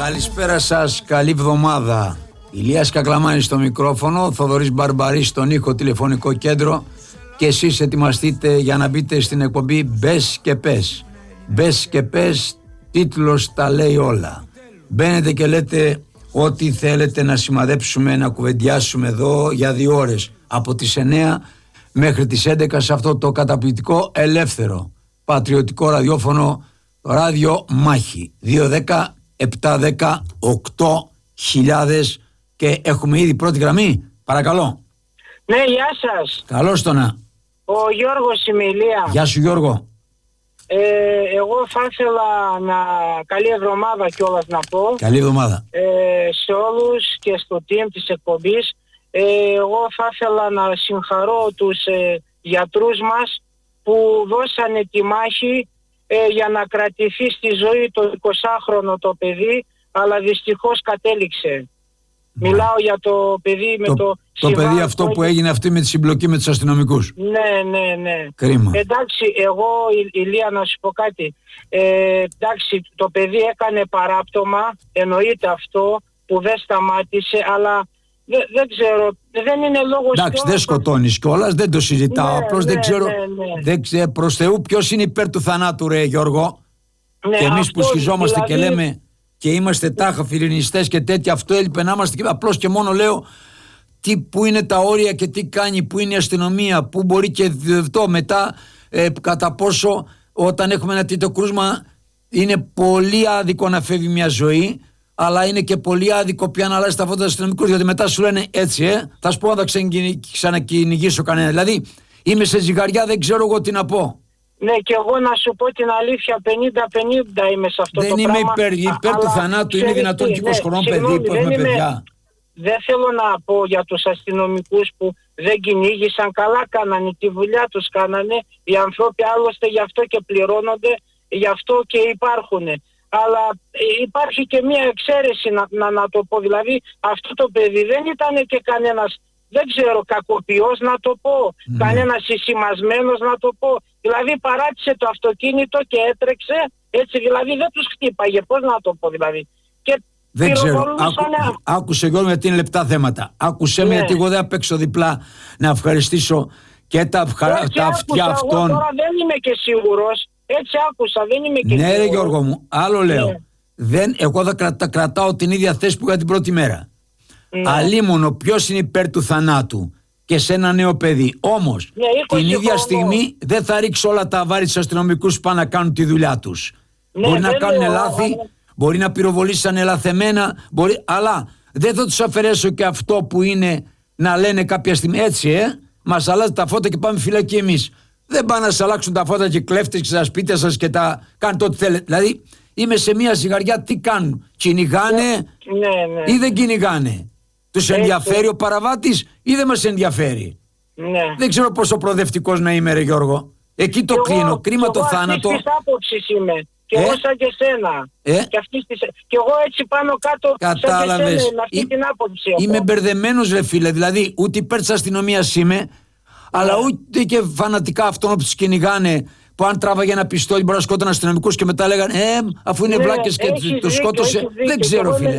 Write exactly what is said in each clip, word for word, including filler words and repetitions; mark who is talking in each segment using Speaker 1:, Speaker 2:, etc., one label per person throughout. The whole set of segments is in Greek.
Speaker 1: Καλησπέρα σας, καλή εβδομάδα. Ηλίας Κακλαμάνης στο μικρόφωνο, Θοδωρής Μπαρμπαρής στον ήχο, τηλεφωνικό κέντρο, και εσείς ετοιμαστείτε για να μπείτε στην εκπομπή Μπες και Πες. Μπες και Πες, τίτλος τα λέει όλα. Μπαίνετε και λέτε ό,τι θέλετε να σημαδέψουμε, να κουβεντιάσουμε εδώ για δύο ώρες, από τις εννιά μέχρι τις έντεκα, σε αυτό το καταπληκτικό ελεύθερο πατριωτικό ραδιόφωνο, ράδιο Μάχη. Δύο δέκα επτά δέκα οκτώ χιλιάδες. Και έχουμε ήδη πρώτη γραμμή. Παρακαλώ.
Speaker 2: Ναι, γεια σας.
Speaker 1: Καλώς το να.
Speaker 2: Ο Γιώργος είμαι, Ηλία.
Speaker 1: Γεια σου, Γιώργο.
Speaker 2: Ε, εγώ θα ήθελα να... Καλή εβδομάδα κιόλας να πω.
Speaker 1: Καλή εβδομάδα.
Speaker 2: Ε, σε όλους και στο team της εκπομπής. Ε, εγώ θα ήθελα να συγχαρώ τους ε, γιατρούς μας που δώσανε τη μάχη ε, για να κρατηθεί στη ζωή το εικοσάχρονο το παιδί, αλλά δυστυχώς κατέληξε. Ναι. Μιλάω για το παιδί με
Speaker 1: το,
Speaker 2: το...
Speaker 1: Το παιδί αυτό που έγινε αυτή με τη συμπλοκή με τους αστυνομικούς.
Speaker 2: Ναι, ναι, ναι.
Speaker 1: Κρίμα.
Speaker 2: Εντάξει, εγώ, Ηλία, να σου πω κάτι. Ε, εντάξει, το παιδί έκανε παράπτωμα, εννοείται αυτό, που δεν σταμάτησε, αλλά δεν, δεν ξέρω, δεν είναι λόγος...
Speaker 1: Εντάξει, δεν σκοτώνεις κιόλας, δεν το συζητάω, ναι, απλώς ναι, δεν ξέρω, ναι, ναι. Δεν ξέρω προς Θεού ποιος είναι υπέρ του θανάτου, ρε Γιώργο. Ναι, και εμείς που σχιζόμαστε δηλαδή... και λέμε και είμαστε τάχα φιλινιστές και τέτοια, αυτό έλειπε να είμαστε, απλώς και μόνο λέω τι, που είναι τα όρια και τι κάνει, που είναι η αστυνομία, που μπορεί και αυτό μετά, ε, κατά πόσο όταν έχουμε ένα τέτοιο κρούσμα είναι πολύ άδικο να φεύγει μια ζωή, αλλά είναι και πολύ άδικο πια να αλλάζει τα φώτα του αστυνομικού, γιατί μετά σου λένε έτσι, ε, θα σου πω να τα ξανακυνηγήσω κανένα. Δηλαδή είμαι σε ζυγαριά, δεν ξέρω εγώ τι να πω.
Speaker 2: Ναι, και εγώ να σου πω την αλήθεια, πενήντα πενήντα είμαι σε αυτό
Speaker 1: δεν
Speaker 2: το πράγμα.
Speaker 1: Δεν είμαι υπέρ, υπέρ του θανάτου, είναι δυνατόν και είκοσι χρονών παιδί που έχουμε παιδιά.
Speaker 2: Δεν θέλω να πω για τους αστυνομικούς που δεν κυνήγησαν, καλά κάνανε, τη δουλειά τους κάνανε. Οι άνθρωποι άλλωστε γι' αυτό και πληρώνονται, γι' αυτό και υπάρχουν. Αλλά υπάρχει και μια εξαίρεση να, να, να το πω, δηλαδή αυτό το παιδί δεν ήταν και κανένας, δεν ξέρω, κακοποιός να το πω, mm. κανένας συσημασμένος να το πω. Δηλαδή παράτησε το αυτοκίνητο και έτρεξε, έτσι, δηλαδή δεν τους χτύπαγε, πώς να το πω δηλαδή. Και
Speaker 1: δεν ξέρω, Άκου, άκουσε Γιώργο, γιατί είναι λεπτά θέματα. Άκουσε ναι. με, γιατί εγώ δεν απέξω διπλά να ευχαριστήσω και τα, ευχα... τα αυτιά αυτών.
Speaker 2: Τώρα δεν είμαι και σίγουρος, έτσι άκουσα, δεν είμαι και
Speaker 1: ναι,
Speaker 2: σίγουρος.
Speaker 1: Ναι ρε Γιώργο μου, άλλο λέω. Ναι. Δεν, εγώ θα κρατα, κρατάω την ίδια θέση που είχα την πρώτη μέρα. Ναι. Αλίμονο ποιος είναι υπέρ του θανάτου και σε ένα νέο παιδί. Όμως ναι, την ίδια στιγμή δεν θα ρίξω όλα τα βάρη στους αστυνομικούς που πάνε να κάνουν τη δουλειά τους. Ναι, μπορεί να κάνουν λάθη, ναι. μπορεί να πυροβολήσουν ελαθεμένα, μπορεί, αλλά δεν θα τους αφαιρέσω και αυτό που είναι να λένε κάποια στιγμή έτσι, ε, μας αλλάζει τα φώτα και πάμε φυλακή εμείς. Δεν πάνε να σας αλλάξουν τα φώτα και κλέφτες και στα σπίτια σας και τα κάνετε ό,τι θέλετε. Δηλαδή είμαι σε μια ζυγαριά, τι κάνουν, κυνηγάνε ναι, ναι, ναι. ή δεν κυνηγάνε. Τους ενδιαφέρει ο παραβάτης ή δεν μας ενδιαφέρει. Ναι. Δεν ξέρω πόσο προοδευτικός να είμαι ρε Γιώργο. Εκεί το κλείνω. Εγώ, κρίμα το θάνατο.
Speaker 2: Εγώ αυτής της άποψης είμαι. Και ε? εγώ σαν και σένα.
Speaker 1: Ε?
Speaker 2: Και, αυτής της... και εγώ έτσι πάνω κάτω.
Speaker 1: Κατάλαβες.
Speaker 2: Σαν και σένα, αυτή Ή... την άποψη.
Speaker 1: Είμαι μπερδεμένος ρε φίλε. Δηλαδή ούτε υπέρ της αστυνομίας είμαι, ναι. αλλά ούτε και φανατικά αυτόν που τους κυνηγάνε. Που αν τράβαγε ένα πιστόλι μπορεί να σκότωνε αστυνομικούς και μετά λέγανε Ε, αφού είναι ναι, βλάκες και το σκότωσε.
Speaker 2: Δίκιο,
Speaker 1: δεν ξέρω φίλε.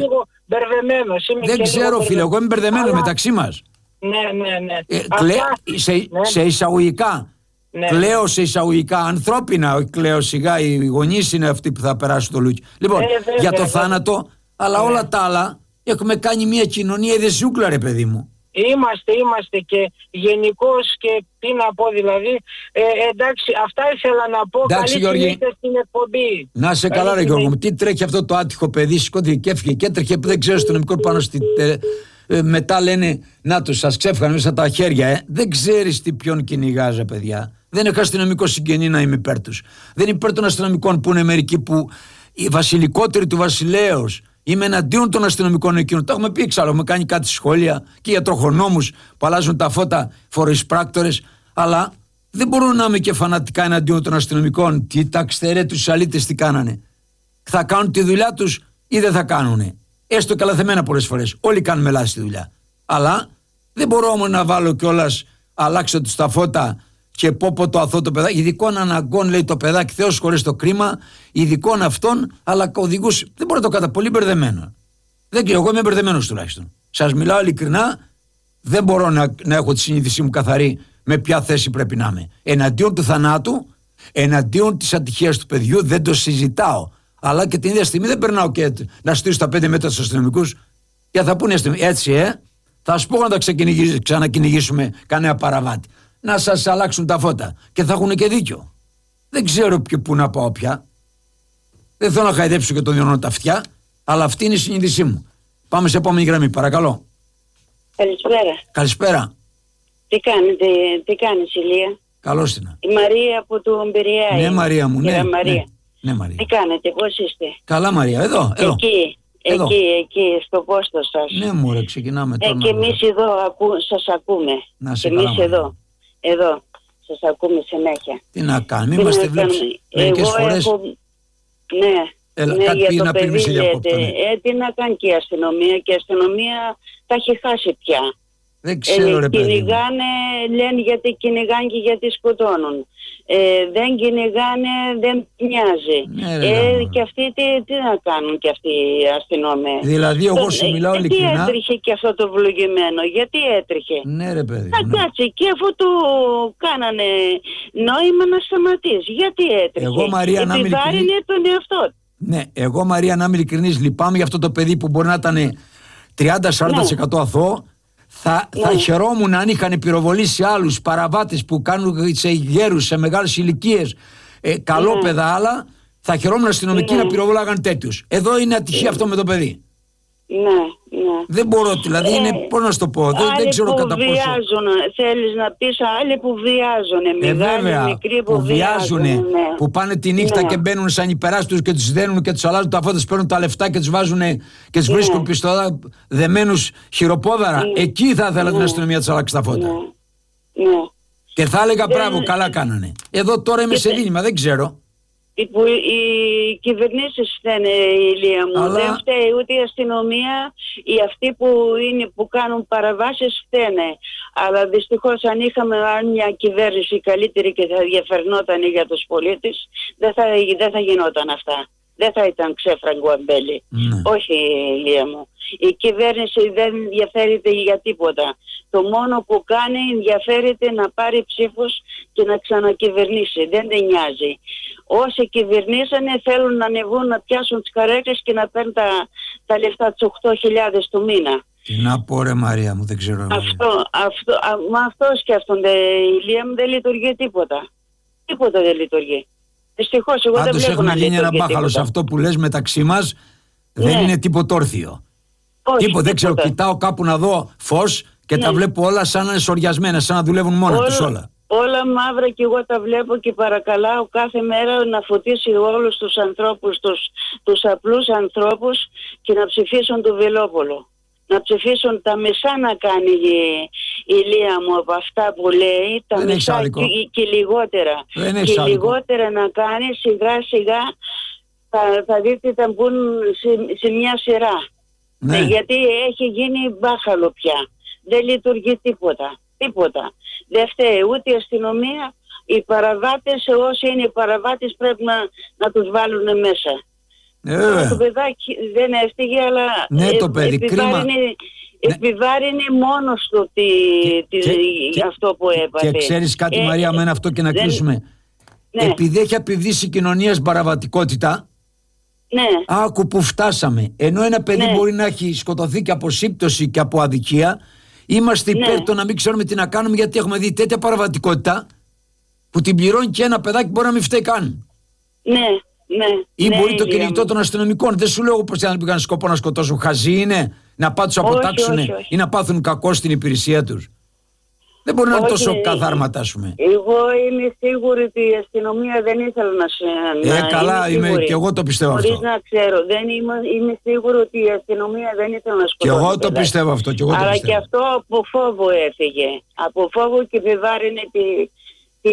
Speaker 1: Δεν ξέρω φίλε. Εγώ είμαι μπερδεμένος αλλά... μεταξύ μας.
Speaker 2: Ναι, ναι, ναι.
Speaker 1: Ε, κλε... σε, ναι. σε εισαγωγικά. Ναι. Κλαίω σε εισαγωγικά ανθρώπινα. Κλαίω σιγά. Οι γονείς είναι αυτοί που θα περάσουν το λούκι. Λοιπόν, ε, δε, για δε, το δε, θάνατο, δε. αλλά ναι. όλα τα άλλα έχουμε κάνει μια κοινωνία ειδεσιούκλα, ρε παιδί μου.
Speaker 2: Είμαστε, είμαστε και γενικώς και τι να πω δηλαδή. Ε, εντάξει, αυτά ήθελα να πω.
Speaker 1: Εντάξει, καλή
Speaker 2: συνήθεια στην εκπομπή.
Speaker 1: Να σε καλά, ρε Γιώργο μου. Τι τρέχει αυτό το άτυχο παιδί, σηκώθηκε και έφυγε και έτρεχε. Δεν ξέρω στο νομικό πάνω στη. Ε, μετά λένε να τους σας ξέφυγαν μέσα τα χέρια, ε. Δεν ξέρεις τι ποιον κυνηγάζει, παιδιά. Δεν έχω αστυνομικό συγγενή να είμαι υπέρ τους. Δεν είμαι υπέρ των αστυνομικών που είναι μερικοί που οι βασιλικότεροι του βασιλέως. Είμαι εναντίον των αστυνομικών εκείνων. Το έχουμε πει εξάλλου. Έχουμε κάνει κάτι σχόλια και για τροχονόμους που αλλάζουν τα φώτα, φοροεισπράκτορες. Αλλά δεν μπορώ να είμαι και φανατικά εναντίον των αστυνομικών. Κοιτάξτε ρε τους αλήτες τι κάνανε. Θα κάνουν τη δουλειά τους ή δεν θα κάνουνε. Έστω και λαθεμένα πολλές φορές. Όλοι κάνουμε λάθη στη δουλειά. Αλλά δεν μπορώ όμως να βάλω κιόλας αλλάξω τους τα φώτα και πω πω το αθώο το παιδάκι, ειδικών αναγκών λέει το παιδάκι, Θεός χωρίς το κρίμα, ειδικών αυτών, αλλά οδηγούς, δεν μπορεί να το κατά πολύ μπερδεμένο. Δεν ξέρω, εγώ είμαι μπερδεμένος τουλάχιστον. Σας μιλάω ειλικρινά, δεν μπορώ να, να έχω τη συνείδησή μου καθαρή με ποια θέση πρέπει να είμαι. Εναντίον του θανάτου, εναντίον της ατυχίας του παιδιού, δεν το συζητάω. Αλλά και την ίδια στιγμή δεν περνάω και να στήσω τα πέντε μέτρα στους αστυνομικούς και θα πούνε έτσι, ε, θα σου πω να τα ξανακυνηγήσουμε κανένα παραβάτη. Να σας αλλάξουν τα φώτα. Και θα έχουν και δίκιο. Δεν ξέρω και πού να πάω πια. Δεν θέλω να χαϊδέψω και τον διονό τα αυτιά, αλλά αυτή είναι η συνείδησή μου. Πάμε σε επόμενη γραμμή, παρακαλώ.
Speaker 3: Καλησπέρα.
Speaker 1: Καλησπέρα.
Speaker 3: Τι κάνετε, τι κάνεις, Ηλία?
Speaker 1: Καλώς την.
Speaker 3: Η Μαρία από το Μπειριάη.
Speaker 1: Ναι, Μαρία μου, ναι,
Speaker 3: Μαρία.
Speaker 1: Ναι, ναι, Μαρία.
Speaker 3: Τι κάνετε, πώς είστε?
Speaker 1: Καλά, Μαρία, εδώ, εδώ.
Speaker 3: Εκεί,
Speaker 1: εδώ.
Speaker 3: εκεί, εκεί, στο πόστο σας.
Speaker 1: Ναι, μωρέ, ξεκινάμε τώρα.
Speaker 3: Ε, και εμείς εδώ ακού, σας ακούμε.
Speaker 1: Να σε
Speaker 3: και
Speaker 1: καλά,
Speaker 3: εμείς
Speaker 1: Μαρία.
Speaker 3: εδώ, εδώ, σας ακούμε συνέχεια.
Speaker 1: Τι να κάνουμε,
Speaker 3: Τι
Speaker 1: είμαστε
Speaker 3: να
Speaker 1: βλέπεις
Speaker 3: κάνουμε.
Speaker 1: μερικές
Speaker 3: Εγώ
Speaker 1: φορές.
Speaker 3: έχω... Ναι.
Speaker 1: Έλα,
Speaker 3: ναι,
Speaker 1: κάτι
Speaker 3: για το
Speaker 1: να πει,
Speaker 3: παιδί
Speaker 1: σε διακόπτω,
Speaker 3: λέτε.
Speaker 1: ναι.
Speaker 3: Ε, τι να κάνει και η αστυνομία, και η αστυνομία τα έχει χάσει πια.
Speaker 1: Δεν ξέρω,
Speaker 3: ε,
Speaker 1: ρε παιδί μου.
Speaker 3: κυνηγάνε, λένε γιατί κυνηγάνε και γιατί σκοτώνουν. Ε, δεν κυνηγάνε, δεν μοιάζει.
Speaker 1: Ναι, ρε,
Speaker 3: ε,
Speaker 1: ρε,
Speaker 3: και αυτοί τι, τι να κάνουν και αυτοί οι αστυνόμοι.
Speaker 1: Δηλαδή, εγώ σου
Speaker 3: Ε,
Speaker 1: μιλάω
Speaker 3: γιατί
Speaker 1: ειλικρινά.
Speaker 3: έτρεχε και αυτό το βλογημένο, γιατί έτρεχε.
Speaker 1: Ναι, ρε παιδί.
Speaker 3: Θα
Speaker 1: ναι.
Speaker 3: κάτσει και αφού του κάνανε νόημα να σταματήσει. Γιατί έτρεχε.
Speaker 1: Εγώ, Μαρία, να είμαι
Speaker 3: Επιβάρυνε
Speaker 1: ειλικρινή-
Speaker 3: τον εαυτό του.
Speaker 1: Ναι, εγώ, Μαρία, να είμαι ειλικρινής, λυπάμαι για αυτό το παιδί που μπορεί να ήταν τριάντα με σαράντα τοις εκατό αθώο. Θα,
Speaker 3: Ναι.
Speaker 1: θα χαιρόμουν αν είχαν πυροβολήσει άλλους παραβάτες που κάνουν σε γέρους, σε μεγάλες ηλικίες, ε, καλόπαιδα άλλα. Θα χαιρόμουν αστυνομικοί
Speaker 3: Ναι.
Speaker 1: να πυροβολάγαν τέτοιους. Εδώ είναι ατυχία αυτό με το παιδί.
Speaker 3: Ναι, ναι.
Speaker 1: Δεν μπορώ, δηλαδή,
Speaker 3: Ε,
Speaker 1: είναι, πώς να σου το πω, δεν,
Speaker 3: άλλοι
Speaker 1: δεν ξέρω
Speaker 3: που
Speaker 1: κατά πόσο.
Speaker 3: βιάζουν, θέλεις να πεις, άλλοι που βιάζουν,
Speaker 1: Ε,
Speaker 3: μεγάλοι,
Speaker 1: βέβαια,
Speaker 3: μικροί που,
Speaker 1: που βιάζουν,
Speaker 3: ναι.
Speaker 1: που πάνε τη νύχτα
Speaker 3: Ναι.
Speaker 1: και μπαίνουν σαν υπεράστους και τους δένουν και τους αλλάζουν τα φώτα, τους παίρνουν τα λεφτά και τους βάζουν και τους
Speaker 3: Ναι.
Speaker 1: βρίσκουν πιστόλα δεμένους χειροπόδαρα.
Speaker 3: Ναι.
Speaker 1: Εκεί θα ήθελα την
Speaker 3: Ναι.
Speaker 1: αστυνομία να τους αλλάξει τα φώτα.
Speaker 3: Ναι. Ναι.
Speaker 1: Και θα έλεγα
Speaker 3: Δεν-
Speaker 1: μπράβο, καλά κάνανε. Εδώ τώρα είμαι σε
Speaker 3: Κοίτα.
Speaker 1: δίλημμα, δεν ξέρω.
Speaker 3: Οι, που, οι κυβερνήσεις φταίνε, Ηλία μου.
Speaker 1: Αλλά-
Speaker 3: Δεν φταίει ούτε η αστυνομία, οι αυτοί που, είναι, που κάνουν παραβάσεις φταίνε. Αλλά δυστυχώς αν είχαμε μια κυβέρνηση καλύτερη και θα διαφερνόταν για τους πολίτες, δεν θα, δεν θα γινόταν αυτά. Δεν θα ήταν ξέφραγκο αμπέλι.
Speaker 1: Ναι.
Speaker 3: Όχι, Ηλία μου. Η κυβέρνηση δεν ενδιαφέρεται για τίποτα. Το μόνο που κάνει ενδιαφέρεται να πάρει ψήφους και να ξανακυβερνήσει. Δεν την νοιάζει. Όσοι κυβερνήσανε θέλουν να ανεβούν, να πιάσουν τις καρέκλες και να παίρνουν τα, τα λεφτά τους οκτώ χιλιάδες το μήνα.
Speaker 1: Τι να πω, ρε Μαρία μου, δεν ξέρω. Μαρία.
Speaker 3: Αυτό, αυτό, α, μα αυτό σκέφτονται, Ηλία μου, δεν λειτουργεί τίποτα. Τίποτα δεν λειτουργεί. Δυστυχώς εγώ δεν
Speaker 1: Πάντως
Speaker 3: βλέπω να
Speaker 1: έχουμε γίνει ένα
Speaker 3: λειτουργεί
Speaker 1: μπάχαλο σε
Speaker 3: τίποτα.
Speaker 1: αυτό που λες μεταξύ μας. Δεν
Speaker 3: Ναι.
Speaker 1: είναι τίποτα όρθιο.
Speaker 3: Όχι,
Speaker 1: Τίποτα, δεν ξέρω,
Speaker 3: τίποτα.
Speaker 1: κοιτάω κάπου να δω φως και τα
Speaker 3: Ναι.
Speaker 1: βλέπω όλα σαν να είναι σοριασμένα, σαν να δουλεύουν μόνα τους όλα.
Speaker 3: Όλα μαύρα και εγώ τα βλέπω και παρακαλάω κάθε μέρα να φωτίσει όλους τους ανθρώπους, τους, τους απλούς ανθρώπους και να ψηφίσουν το Βελόπολο. Να ψηφίσουν τα μισά να κάνει η, η Λία μου από αυτά που λέει, τα
Speaker 1: Δεν έχεις
Speaker 3: μισά
Speaker 1: άδικο.
Speaker 3: και, και λιγότερα.
Speaker 1: Δεν έχεις
Speaker 3: και
Speaker 1: άδικο.
Speaker 3: λιγότερα να κάνει, σιγά σιγά θα, θα δείτε θα μπουν σε, σε μια σειρά.
Speaker 1: Ναι.
Speaker 3: Ε, γιατί έχει γίνει μπάχαλο πια. Δεν λειτουργεί τίποτα. Τίποτα. Δεν φταίει ούτε η αστυνομία. Οι παραβάτες, όσοι είναι οι παραβάτες πρέπει να, να τους βάλουν μέσα.
Speaker 1: Ε, βέβαια.
Speaker 3: Το παιδάκι δεν έφυγε, αλλά
Speaker 1: Ναι, το παιδί,
Speaker 3: επιβάρυνε,
Speaker 1: Ναι.
Speaker 3: επιβάρυνε μόνος του τη, τη,
Speaker 1: Και- και-
Speaker 3: αυτό που έπαθε.
Speaker 1: Και ξέρεις κάτι,
Speaker 3: Ε,
Speaker 1: Μαρία, με αυτό και να
Speaker 3: δεν-
Speaker 1: κλείσουμε.
Speaker 3: Ναι.
Speaker 1: Επειδή έχει απειδήσει η κοινωνία παραβατικότητα,
Speaker 3: Ναι,
Speaker 1: άκου που φτάσαμε. Ενώ ένα παιδί
Speaker 3: Ναι.
Speaker 1: μπορεί να έχει σκοτωθεί και από σύμπτωση και από αδικία, είμαστε
Speaker 3: Ναι.
Speaker 1: υπέρ το να μην ξέρουμε τι να κάνουμε, γιατί έχουμε δει τέτοια παραβατικότητα που την πληρώνει και ένα παιδάκι μπορεί να μην φταίει καν.
Speaker 3: ναι, ναι.
Speaker 1: Ή
Speaker 3: ναι,
Speaker 1: μπορεί το
Speaker 3: Ηλία
Speaker 1: κυνηγητό
Speaker 3: μου.
Speaker 1: των αστυνομικών. Δεν σου λέω πως αν πήγαν σκοπό να σκοτώσουν. Χαζοί είναι, να πάνε τους
Speaker 3: Όχι,
Speaker 1: αποτάξουν
Speaker 3: όχι, όχι.
Speaker 1: ή να πάθουν κακό στην υπηρεσία τους. Δεν μπορεί να είναι
Speaker 3: Όχι,
Speaker 1: τόσο
Speaker 3: ε,
Speaker 1: καθάρματα, ας πούμε.
Speaker 3: Εγώ είμαι σίγουρη ότι η αστυνομία δεν ήθελε να σε.
Speaker 1: Ε,
Speaker 3: να-
Speaker 1: καλά, είμαι,
Speaker 3: σίγουρη.
Speaker 1: και εγώ το πιστεύω
Speaker 3: Χωρίς
Speaker 1: αυτό.
Speaker 3: να ξέρω. Δεν είμαι, είμαι σίγουρη ότι η αστυνομία δεν ήθελε να
Speaker 1: Και
Speaker 3: σκοτώσει.
Speaker 1: εγώ
Speaker 3: το
Speaker 1: το
Speaker 3: παιδάκι.
Speaker 1: πιστεύω αυτό. Και εγώ το
Speaker 3: Αλλά
Speaker 1: πιστεύω.
Speaker 3: και αυτό από φόβο έφυγε. Από φόβο και επιβάρυνε τη. τη,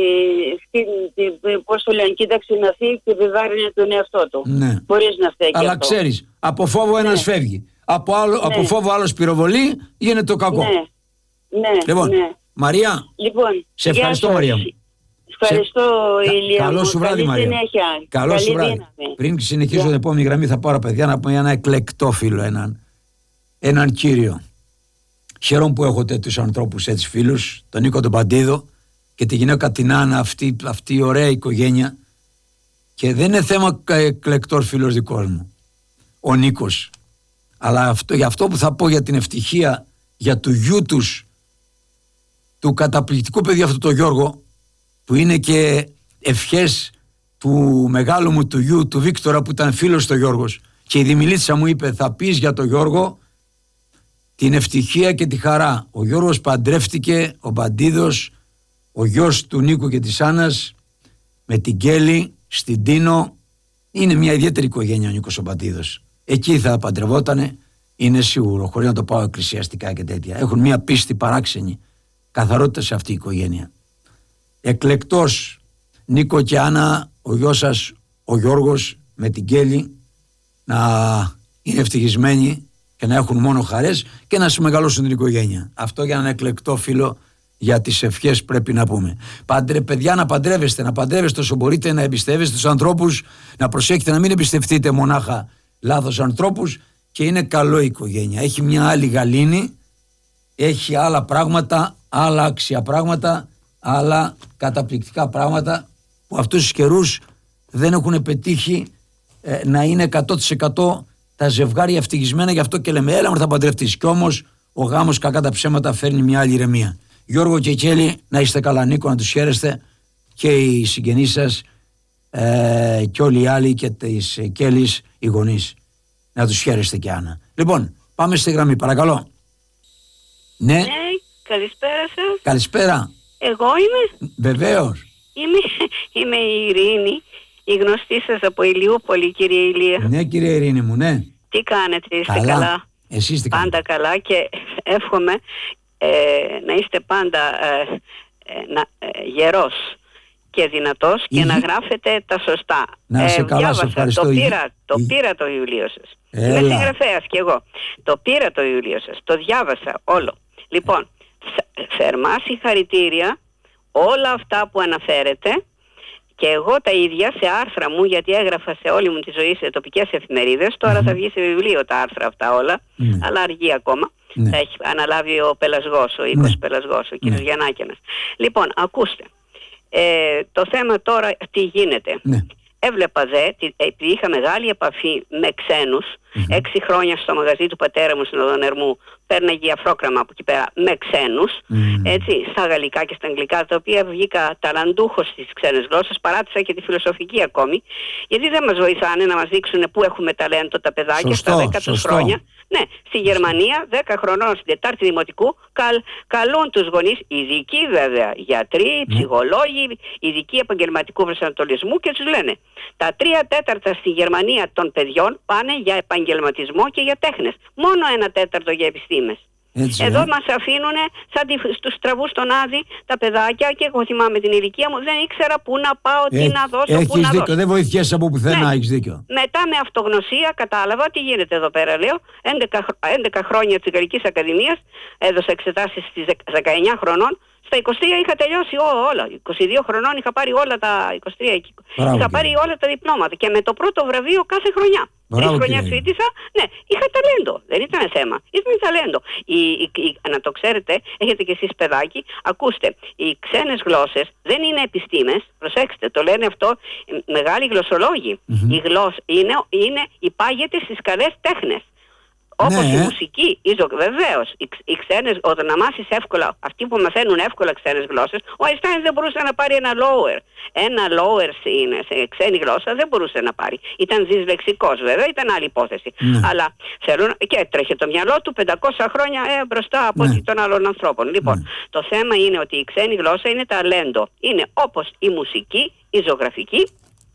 Speaker 3: την, την, πώς το λένε, κοίταξε να φύγει και επιβάρυνε τον εαυτό του.
Speaker 1: Ναι.
Speaker 3: Χωρίς να φταίει και
Speaker 1: Αλλά
Speaker 3: αυτό.
Speaker 1: ξέρεις, από φόβο ένας φεύγει. Από, άλλο, από φόβο άλλος πυροβολεί, γίνεται το κακό.
Speaker 3: Ναι, ναι,
Speaker 1: Λοιπόν,
Speaker 3: ναι.
Speaker 1: Μαρία,
Speaker 3: Λοιπόν,
Speaker 1: σε ευχαριστώ Μαρία μου.
Speaker 3: Ευχαριστώ
Speaker 1: σε...
Speaker 3: Ηλία.
Speaker 1: Καλό
Speaker 3: μου.
Speaker 1: σου βράδυ
Speaker 3: Καλή
Speaker 1: Μαρία.
Speaker 3: συνέχεια.
Speaker 1: Καλό σου βράδυ.
Speaker 3: Δύναμη.
Speaker 1: Πριν συνεχίσω yeah. την επόμενη γραμμή θα πάρω παιδιά να πούμε ένα εκλεκτό φίλο, έναν, έναν κύριο. Χαίρομαι που έχω τέτοιους ανθρώπους έτσι φίλους, τον Νίκο τον Παντίδο και τη γυναίκα την Άννα, αυτή, αυτή η ωραία οικογένεια. Και δεν είναι θέμα εκλεκτός φίλος δικός μου, ο Νίκος. Αλλά αυτό, για αυτό που θα πω για την ευτυχία για του γιού τους, του καταπληκτικού παιδιού αυτού το Γιώργο, που είναι και ευχές του μεγάλου μου του γιου, του Βίκτορα, που ήταν φίλος του Γιώργος, και η Δημηλίτσα μου είπε θα πεις για τον Γιώργο την ευτυχία και τη χαρά. Ο Γιώργος παντρεύτηκε, ο Παντίδος, ο γιος του Νίκου και της Άννας, με την Κέλλη στην Τίνο. Είναι μια ιδιαίτερη οικογένεια ο Νίκος ο Παντίδος. Εκεί θα παντρευότανε, είναι σίγουρο, χωρίς να το πάω εκκλησιαστικά και τέτοια. Έχουν μια πίστη παράξενη, καθαρότητα σε αυτή η οικογένεια. Εκλεκτός Νίκο και Άννα, ο γιος σας ο Γιώργος με την Κέλλη να είναι ευτυχισμένοι και να έχουν μόνο χαρές και να συμμεγαλώσουν την οικογένεια. Αυτό για έναν εκλεκτό φίλο, για τις ευχές πρέπει να πούμε. Πάντρε, παιδιά, να παντρεύεστε, να παντρεύεστε όσο μπορείτε, να εμπιστεύεστε τους ανθρώπους, να προσέχετε να μην εμπιστευτείτε μονάχα λάθος ανθρώπους, και είναι καλό η οικογένεια. Έχει μια άλλη γαλήνη, έχει άλλα πράγματα, άλλα άξια πράγματα, άλλα καταπληκτικά πράγματα που αυτούς τους καιρούς δεν έχουν πετύχει ε, να είναι εκατό τοις εκατό τα ζευγάρια ευτυχισμένα. Γι' αυτό και λέμε έλα μου θα παντρευτείς. Κι όμως ο γάμος κακά τα ψέματα φέρνει μια άλλη ηρεμία. Γιώργο και Κέλλη, να είστε καλά, Νίκο, να τους χαίρεστε, και οι συγγενείς σας ε, και όλοι οι άλλοι και τις Κέλλης, οι γονείς, να τους χαίρεστε και Άννα. Λοιπόν, πάμε στη γραμμή, παρακαλώ. Ναι.
Speaker 4: Ναι, καλησπέρα σας.
Speaker 1: Καλησπέρα.
Speaker 4: Εγώ είμαι.
Speaker 1: Βεβαίως.
Speaker 4: Είμαι, είμαι η Ειρήνη, η γνωστή σας από Ηλιούπολη, κύριε Ηλία.
Speaker 1: Ναι, κύριε Ειρήνη μου, ναι.
Speaker 4: Τι κάνετε, είστε
Speaker 1: καλά?
Speaker 4: καλά?
Speaker 1: Εσείς τι
Speaker 4: πάντα
Speaker 1: κάνετε?
Speaker 4: Καλά, και εύχομαι ε, να είστε πάντα ε, ε, να, ε, γερός και δυνατός και
Speaker 1: Υγι...
Speaker 4: να γράφετε τα σωστά.
Speaker 1: Να είσαι
Speaker 4: ε,
Speaker 1: καλά,
Speaker 4: διάβασα,
Speaker 1: σε ευχαριστώ.
Speaker 4: Το πήρα,
Speaker 1: Υγι...
Speaker 4: το, πήρα το βιβλίο σας.
Speaker 1: Έλα.
Speaker 4: Είμαι συγγραφέας κι εγώ. Το πήρα το βιβλίο σας, το διάβασα όλο. Λοιπόν, θερμά συγχαρητήρια, όλα αυτά που αναφέρετε, και εγώ τα ίδια σε άρθρα μου, γιατί έγραφα σε όλη μου τη ζωή σε τοπικές εφημερίδες. Τώρα mm-hmm. θα βγει σε βιβλίο τα άρθρα αυτά όλα, mm-hmm. αλλά αργεί ακόμα. Mm-hmm. Θα έχει αναλάβει ο Πελασγός, ο οίκος mm-hmm. Πελασγός, ο κύριος mm-hmm. Γιαννάκιανας. Λοιπόν, ακούστε, ε, το θέμα τώρα τι γίνεται. Mm-hmm. Έβλεπα δε, επειδή είχα μεγάλη επαφή με ξένους, mm-hmm. έξι χρόνια στο μαγαζί του πατέρα μου στην Οδόν Ερμού, πέρναγε αφρόκραμα από εκεί πέρα με ξένους, mm-hmm. έτσι, στα γαλλικά και στα αγγλικά, τα οποία βγήκα ταλαντούχος στις ξένες γλώσσες, παράτησα και τη φιλοσοφική ακόμη, γιατί δεν μας βοηθάνε να μας δείξουν πού έχουμε ταλέντο τα παιδάκια. Σωστό, στα δέκα τους χρόνια. Ναι, στη Γερμανία, δέκα χρονών στην Τετάρτη Δημοτικού, καλ, καλούν τους γονείς, ειδικοί βέβαια, γιατροί, ψυχολόγοι, ειδικοί επαγγελματικού προσανατολισμού, και τους λένε τα τρία τέταρτα στη Γερμανία των παιδιών πάνε για επαγγελματισμό και για τέχνες. Μόνο ένα τέταρτο για επιστήμες. Έτσι, εδώ ε? μας αφήνουν σαν τη, στους τραβούς στον Άδη τα παιδάκια, και εγώ θυμάμαι την ηλικία μου, δεν ήξερα πού να πάω, τι ε, να δώσω,
Speaker 1: έχεις
Speaker 3: πού να
Speaker 1: δίκιο,
Speaker 3: δώσω.
Speaker 1: Δεν βοηθιέσαι από πουθενά,
Speaker 3: ναι.
Speaker 1: έχεις δίκιο.
Speaker 3: Μετά με αυτογνωσία κατάλαβα τι γίνεται εδώ πέρα, λέω. έντεκα, έντεκα χρόνια της Γαλλικής Ακαδημίας, έδωσα εξετάσεις στις δεκαεννιά χρονών. Στα είκοσι τρία είχα τελειώσει ό, όλα. είκοσι δύο χρονών είχα πάρει όλα τα είκοσι τρία. Μπράβο, είχα πάρει όλα τα διπλώματα και με το πρώτο βραβείο κάθε χρονιά. Τρεις χρονιά φοιτήσα, ναι, είχα ταλέντο. Δεν ήταν θέμα. Ήταν ταλέντο. Η, η, η, να το ξέρετε, έχετε κι εσείς παιδάκι, ακούστε, οι ξένες γλώσσες δεν είναι επιστήμες. Προσέξτε, το λένε αυτό μεγάλοι γλωσσολόγοι. Mm-hmm. Η γλώσσα είναι, είναι, υπάγεται στις καλές τέχνες. Όπως ναι. η μουσική, η ζω... βεβαίως, οι, οι ξένες, όταν να μάθεις εύκολα, αυτοί που μαθαίνουν εύκολα ξένες γλώσσες, ο Αϊνστάιν δεν μπορούσε να πάρει ένα lower. Ένα lower σε, σε ξένη γλώσσα δεν μπορούσε να πάρει. Ήταν δυσλεξικός βέβαια, ήταν άλλη υπόθεση. Ναι. Αλλά θέλουν, και έτρεχε το μυαλό του πεντακόσια χρόνια ε, μπροστά από ναι. των άλλων ανθρώπων. Λοιπόν, ναι. το θέμα είναι ότι η ξένη γλώσσα είναι ταλέντο. Είναι όπως η μουσική, η ζωγραφική,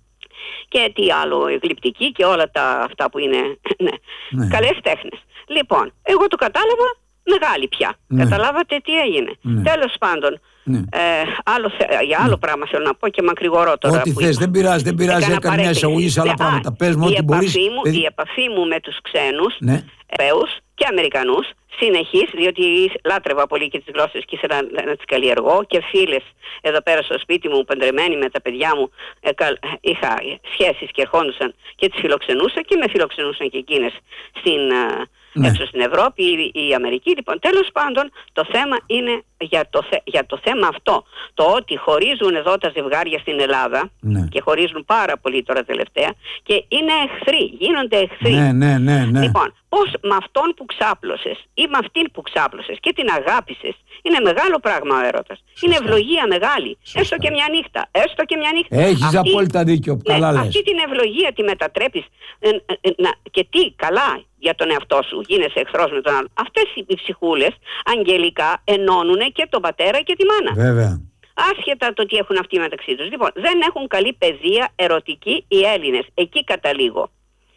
Speaker 3: και τι άλλο, η γλυπτική και όλα τα αυτά που είναι ναι, ναι. καλές τέχνες. Λοιπόν, εγώ το κατάλαβα μεγάλη πια. Ναι. Καταλάβατε τι έγινε. Ναι. Τέλος πάντων, ναι. ε, άλλο, για άλλο ναι. πράγμα θέλω να πω και μακρηγορώ τώρα.
Speaker 1: Ό,τι θες, δεν πειράζει, δεν πειράζει, έκανε μια εισαγωγή σε άλλα πράγματα. Πες μου ό,τι μπορείς.
Speaker 3: Μου, η επαφή μου με τους ξένους,
Speaker 1: ναι.
Speaker 3: Ευρωπαίους,
Speaker 4: και Αμερικανούς, συνεχείς, διότι λάτρευα πολύ και τις γλώσσες και ήθελα να, να τις καλλιεργώ, και φίλες εδώ πέρα στο σπίτι μου, παντρεμένοι με τα παιδιά μου, ε, είχα σχέσεις και ερχόντουσαν και τις φιλοξενούσα και με φιλοξενούσαν και εκείνες στην, ναι. έξω στην Ευρώπη ή η Αμερική. Λοιπόν, τέλος πάντων, το θέμα είναι για το, θε, για το θέμα αυτό, το ότι χωρίζουν εδώ τα ζευγάρια στην Ελλάδα, ναι. και χωρίζουν πάρα πολύ τώρα τελευταία, και είναι εχθροί, γίνονται εχθροί.
Speaker 1: Ναι, ναι, ναι, ναι.
Speaker 4: Λοιπόν, πώς με αυτόν που ξάπλωσες ή με αυτήν που ξάπλωσες και την αγάπησες, είναι μεγάλο πράγμα ο έρωτας. Είναι ευλογία μεγάλη. Σωστά. Έστω και μια νύχτα. Έστω και μια νύχτα.
Speaker 1: Έχεις αυτή, απόλυτα δίκιο. Ναι, καλά λες.
Speaker 4: Αυτή την ευλογία τη μετατρέπεις ε, ε, ε, να, και τι καλά για τον εαυτό σου, γίνεσαι εχθρός με τον άλλον. Αυτές οι ψυχούλες αγγελικά ενώνουν και τον πατέρα και τη μάνα.
Speaker 1: Βέβαια.
Speaker 4: Άσχετα το τι έχουν αυτοί μεταξύ τους. Λοιπόν, δεν έχουν καλή παιδεία ερωτική οι Έλληνες. Εκεί καταλήγω.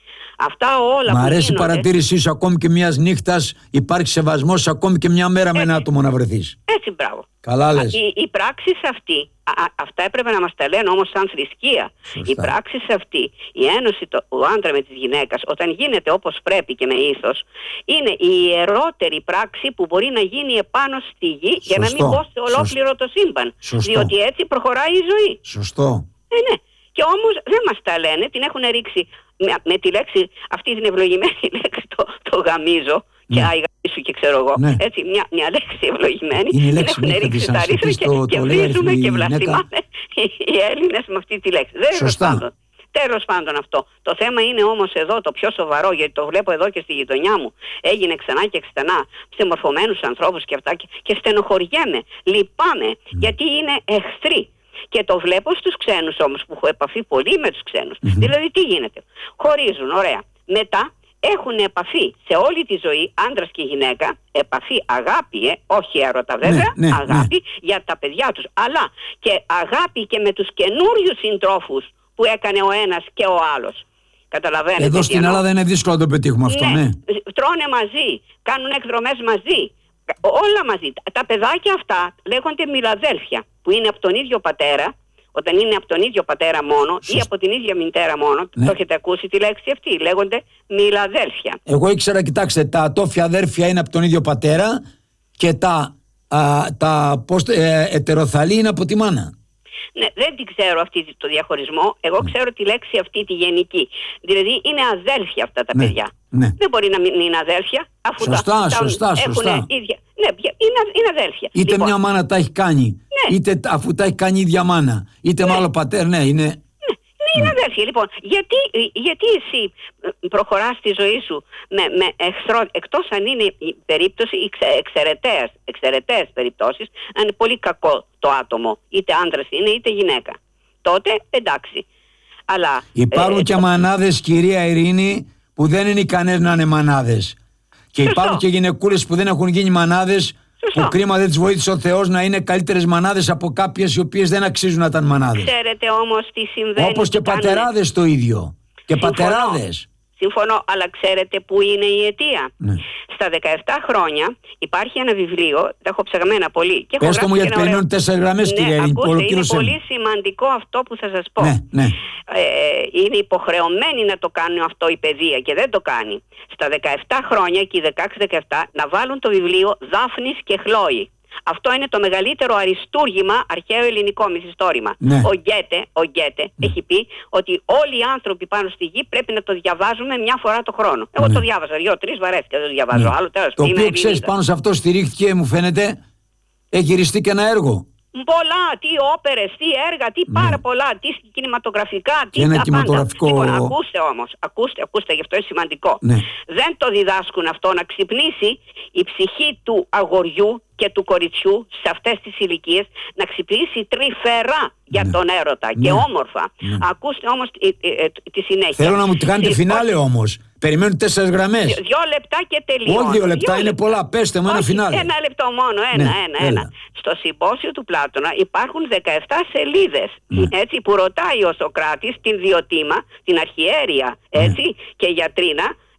Speaker 4: Αυτά όλα.
Speaker 1: Μ'
Speaker 4: που
Speaker 1: αρέσει η
Speaker 4: γίνονται...
Speaker 1: παρατήρησή σου, ακόμη και μιας νύχτας υπάρχει σεβασμός, ακόμη και μια μέρα έτσι, με ένα άτομο να βρεθείς.
Speaker 4: Έτσι, μπράβο.
Speaker 1: Καλά λες.
Speaker 4: Οι, οι πράξεις αυτοί, α, αυτά έπρεπε να μας τα λένε όμως σαν θρησκεία. Σωστά. Οι πράξεις αυτοί, η ένωση του άντρα με της γυναίκας, όταν γίνεται όπως πρέπει και με ήθος, είναι η ιερότερη πράξη που μπορεί να γίνει επάνω στη γη. Σωστό. Για να μην πω σε ολόκληρο Σωστό. Το σύμπαν. Σωστό. Διότι έτσι προχωράει η ζωή.
Speaker 1: Σωστό.
Speaker 4: Ε, ναι. Και όμως δεν μας τα λένε, την έχουν ρίξει με, με τη λέξη, αυτή την ευλογημένη λέξη, το, το γαμίζω, ναι. Και άι γαμίσου και ξέρω εγώ, ναι. Έτσι, μια, μια λέξη ευλογημένη, την έχουν ρίξει στα ρίθρα και, το, και το βρίζουμε και βλαστημάνε οι Έλληνες με αυτή τη λέξη. Δεν είναι τέλος πάντων αυτό. Το θέμα είναι όμως εδώ το πιο σοβαρό, γιατί το βλέπω εδώ και στη γειτονιά μου. Έγινε ξανά και ξανά σε μορφωμένους ανθρώπους και αυτά και, και στενοχωριέμαι, λυπάμαι, mm. γιατί είναι εχθροί. Και το βλέπω στους ξένους όμως, που έχω επαφή πολύ με τους ξένους. Mm-hmm. Δηλαδή τι γίνεται. Χωρίζουν, ωραία. Μετά έχουν επαφή σε όλη τη ζωή, άντρας και γυναίκα, επαφή, αγάπη, ε, όχι έρωτα βέβαια, ναι, ναι, αγάπη ναι. για τα παιδιά τους. Αλλά και αγάπη και με τους καινούριους συντρόφους που έκανε ο ένας και ο άλλος. Καταλαβαίνετε.
Speaker 1: Εδώ στην Ελλάδα είναι δύσκολο να το πετύχουμε αυτό, ναι. ναι.
Speaker 4: Τρώνε μαζί, κάνουν εκδρομές μαζί. Όλα μαζί. Τα παιδάκια αυτά λέγονται μιλαδέλφια, που είναι από τον ίδιο πατέρα, όταν είναι από τον ίδιο πατέρα μόνο Σωστή. Ή από την ίδια μητέρα μόνο. Ναι. Το έχετε ακούσει τη λέξη αυτή. Λέγονται μιλαδέλφια.
Speaker 1: Εγώ ήξερα, κοιτάξτε, τα ατόφια αδέρφια είναι από τον ίδιο πατέρα και τα, α, τα πώς, ε, ετεροθαλή είναι από τη μάνα.
Speaker 4: Ναι, δεν την ξέρω αυτή το διαχωρισμό. Εγώ ναι. ξέρω τη λέξη αυτή τη γενική. Δηλαδή είναι αδέλφια αυτά τα ναι. παιδιά. Ναι. Δεν μπορεί να μην είναι αδέλφια, αφού
Speaker 1: σωστά,
Speaker 4: τα,
Speaker 1: σωστά,
Speaker 4: τα
Speaker 1: σωστά.
Speaker 4: έχουν ίδια. Ναι, είναι, είναι αδέλφια.
Speaker 1: Είτε
Speaker 4: λοιπόν,
Speaker 1: μια μάνα τα έχει κάνει,
Speaker 4: ναι.
Speaker 1: είτε αφού τα έχει κάνει η ίδια μάνα, είτε ναι. με άλλο πατέρα, ναι, είναι.
Speaker 4: Ναι, είναι αδέλφια. Λοιπόν, γιατί, γιατί εσύ προχωράς τη ζωή σου με, με εχθρό, εκτός αν είναι η περίπτωση, οι εξαιρετές, εξαιρετές περιπτώσεις, αν είναι πολύ κακό το άτομο, είτε άντρας είναι είτε γυναίκα. Τότε εντάξει. Αλλά,
Speaker 1: υπάρχουν ε, και το... μανάδες, κυρία Ειρήνη, που δεν είναι ικανές να είναι μανάδες. Και Σωστό. Υπάρχουν και γυναικούλες που δεν έχουν γίνει μανάδες, Σωστό. Που κρίμα δεν τις βοήθησε ο Θεός να είναι καλύτερες μανάδες από κάποιες οι οποίες δεν αξίζουν να ήταν μανάδες.
Speaker 4: Ξέρετε όμως τι συμβαίνει.
Speaker 1: Όπως και πατεράδες το ίδιο. Και
Speaker 4: Συμφωνώ.
Speaker 1: πατεράδες.
Speaker 4: Συμφωνώ, αλλά ξέρετε πού είναι η αιτία. Ναι. Στα δεκαεπτά χρόνια υπάρχει ένα βιβλίο, τα έχω ψαγμένα πολύ. Και
Speaker 1: πες το μου, γιατί περιμένουν τέσσερις γραμμές,
Speaker 4: ναι,
Speaker 1: κυρία Ειρήνη.
Speaker 4: Είναι πολύ σημαντικό αυτό που θα σας πω.
Speaker 1: Ναι, ναι.
Speaker 4: Ε, είναι υποχρεωμένη να το κάνουν αυτό η παιδεία και δεν το κάνει. Στα δεκαεπτά χρόνια, εκεί δεκαέξι δεκαεπτά, να βάλουν το βιβλίο Δάφνης και Χλόη. Αυτό είναι το μεγαλύτερο αριστούργημα αρχαίο ελληνικό μυθιστόρημα. Ναι. Ο Γκέτε, ο Γκέτε ναι. έχει πει ότι όλοι οι άνθρωποι πάνω στη γη πρέπει να το διαβάζουμε μια φορά το χρόνο. Εγώ ναι. το διάβαζα δύο-τρεις βαρέθηκα, δεν το διαβάζω ναι. άλλο. Τέλος,
Speaker 1: το οποίο ξέρεις, πάνω σε αυτό στηρίχθηκε, μου φαίνεται, έχει γυριστεί και ένα έργο.
Speaker 4: Πολλά, τι όπερες, τι έργα, τι ναι. πάρα πολλά, τι κινηματογραφικά, τι
Speaker 1: ένα
Speaker 4: τα
Speaker 1: κινηματογραφικό...
Speaker 4: πάντα. Λοιπόν, ακούστε όμως, ακούστε, ακούστε, γι' αυτό είναι σημαντικό. Ναι. Δεν το διδάσκουν αυτό, να ξυπνήσει η ψυχή του αγοριού και του κοριτσιού σε αυτές τις ηλικίες, να ξυπνήσει τρυφερά για ναι. τον έρωτα ναι. και όμορφα. Ναι. Ακούστε όμως τη, τη, τη συνέχεια.
Speaker 1: Θέλω να μου τη κάνετε φινάλε όμως. Περιμένουν τέσσερις γραμμές.
Speaker 4: Δυο, δυο λεπτά και τελειώνω.
Speaker 1: Όχι δύο λεπτά, είναι λεπτά. Πολλά. Πέστε μου ένα φινάλε.
Speaker 4: Ένα λεπτό μόνο, ένα, ναι, ένα, ένα. Στο συμπόσιο του Πλάτωνα υπάρχουν δεκαεπτά σελίδες. Ναι. Έτσι, που ρωτάει ο Σωκράτης την Διωτήμα, την αρχιέρεια, έτσι, ναι. και γιατρίνα,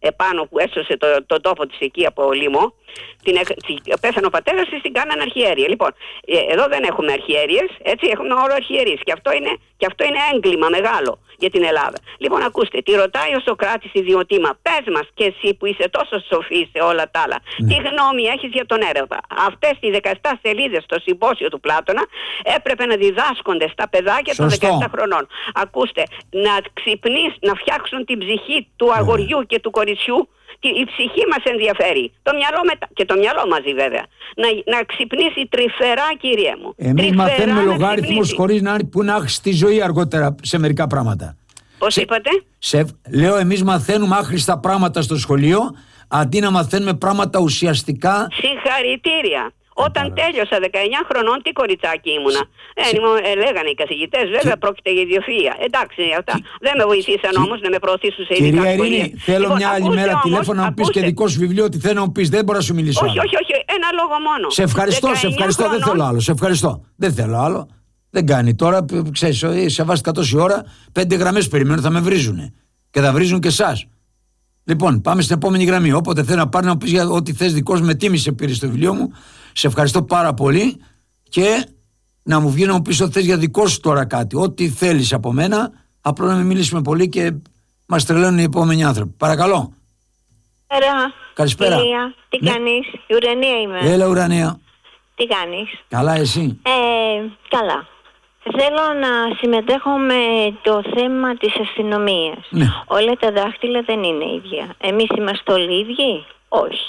Speaker 4: επάνω που έσωσε το, το τόπο της εκεί από λίμο, την, την, πέθανε ο πατέρας της, την κάνανε αρχιέρεια. Λοιπόν, ε, εδώ δεν έχουμε αρχιέρειες, έτσι, έχουμε όλο αρχιερείς και αυτό είναι, και αυτό είναι έγκλημα μεγάλο για την Ελλάδα. Λοιπόν, ακούστε, τη ρωτάει ο Σωκράτης ιδιωτήμα, πες μας και εσύ που είσαι τόσο σοφή σε όλα τα άλλα, ναι. τι γνώμη έχεις για τον έρωτα? Αυτές οι δεκαεπτά σελίδες στο συμπόσιο του Πλάτωνα έπρεπε να διδάσκονται στα παιδάκια Σωστό. των δεκαεπτά χρονών. Ακούστε, να ξυπνείς, να φτιάξουν την ψυχή του αγοριού και του κοριτσιού. Η ψυχή μας ενδιαφέρει. Το μυαλό μετα... και το μυαλό μαζί βέβαια. Να, να ξυπνήσει τρυφερά, κύριε μου.
Speaker 1: Εμείς μαθαίνουμε λογάριθμους χωρίς να, που να έχεις τη ζωή αργότερα σε μερικά πράγματα.
Speaker 4: Πώς σε, είπατε?
Speaker 1: Σε, λέω εμείς μαθαίνουμε άχρηστα πράγματα στο σχολείο αντί να μαθαίνουμε πράγματα ουσιαστικά.
Speaker 4: Συγχαρητήρια. Όταν τέλειωσα δεκαεννιά χρονών, τι κοριτσάκι ήμουνα. Ε, ε, λέγανε οι καθηγητές, βέβαια και... πρόκειται για ιδιοφυΐα. Εντάξει, αυτά. Και... δεν με βοηθήσαν και... όμως να με προωθήσουν σε ειδικά σχολεία.
Speaker 1: Κυρία Ειρήνη, θέλω λοιπόν, μια άλλη μέρα τηλέφωνο να μου πεις και δικό σου βιβλίο, τι θέλω να μου πεις. Δεν μπορώ να σου μιλήσω.
Speaker 4: Όχι, όχι, όχι, ένα λόγο μόνο.
Speaker 1: Σε ευχαριστώ, σε ευχαριστώ, χρονών... δεν θέλω άλλο. Σε ευχαριστώ. Δεν θέλω άλλο. Δεν κάνει τώρα, ξέρεις, σεβάστηκα τόση ώρα, πέντε γραμμές περιμένω, θα με βρίζουνε. Και θα βρίζουν και εσάς. Λοιπόν, πάμε στην επόμενη γραμμή. Όποτε θέλω να πάρει να πει για ό,τι θες δικό με τίμησε πήρε στο βιβλίο μου. Σε ευχαριστώ πάρα πολύ και να μου βγει να μου πεις ότι θες για δικό σου τώρα κάτι. Ό,τι θέλεις από μένα, απλώς να μην μιλήσουμε πολύ και μας τρελαίνουν οι επόμενοι άνθρωποι. Παρακαλώ.
Speaker 5: Καλησπέρα.
Speaker 1: Καλησπέρα.
Speaker 5: Ηλία, τι ναι. κάνεις? Η Ουρανία είμαι.
Speaker 1: Έλα Ουρανία.
Speaker 5: Τι κάνεις?
Speaker 1: Καλά εσύ?
Speaker 5: Ε, καλά. Θέλω να συμμετέχω με το θέμα της αστυνομίας.
Speaker 1: Ναι.
Speaker 5: Όλα τα δάχτυλα δεν είναι ίδια. Εμείς είμαστε όλοι ίδιοι? Όχι.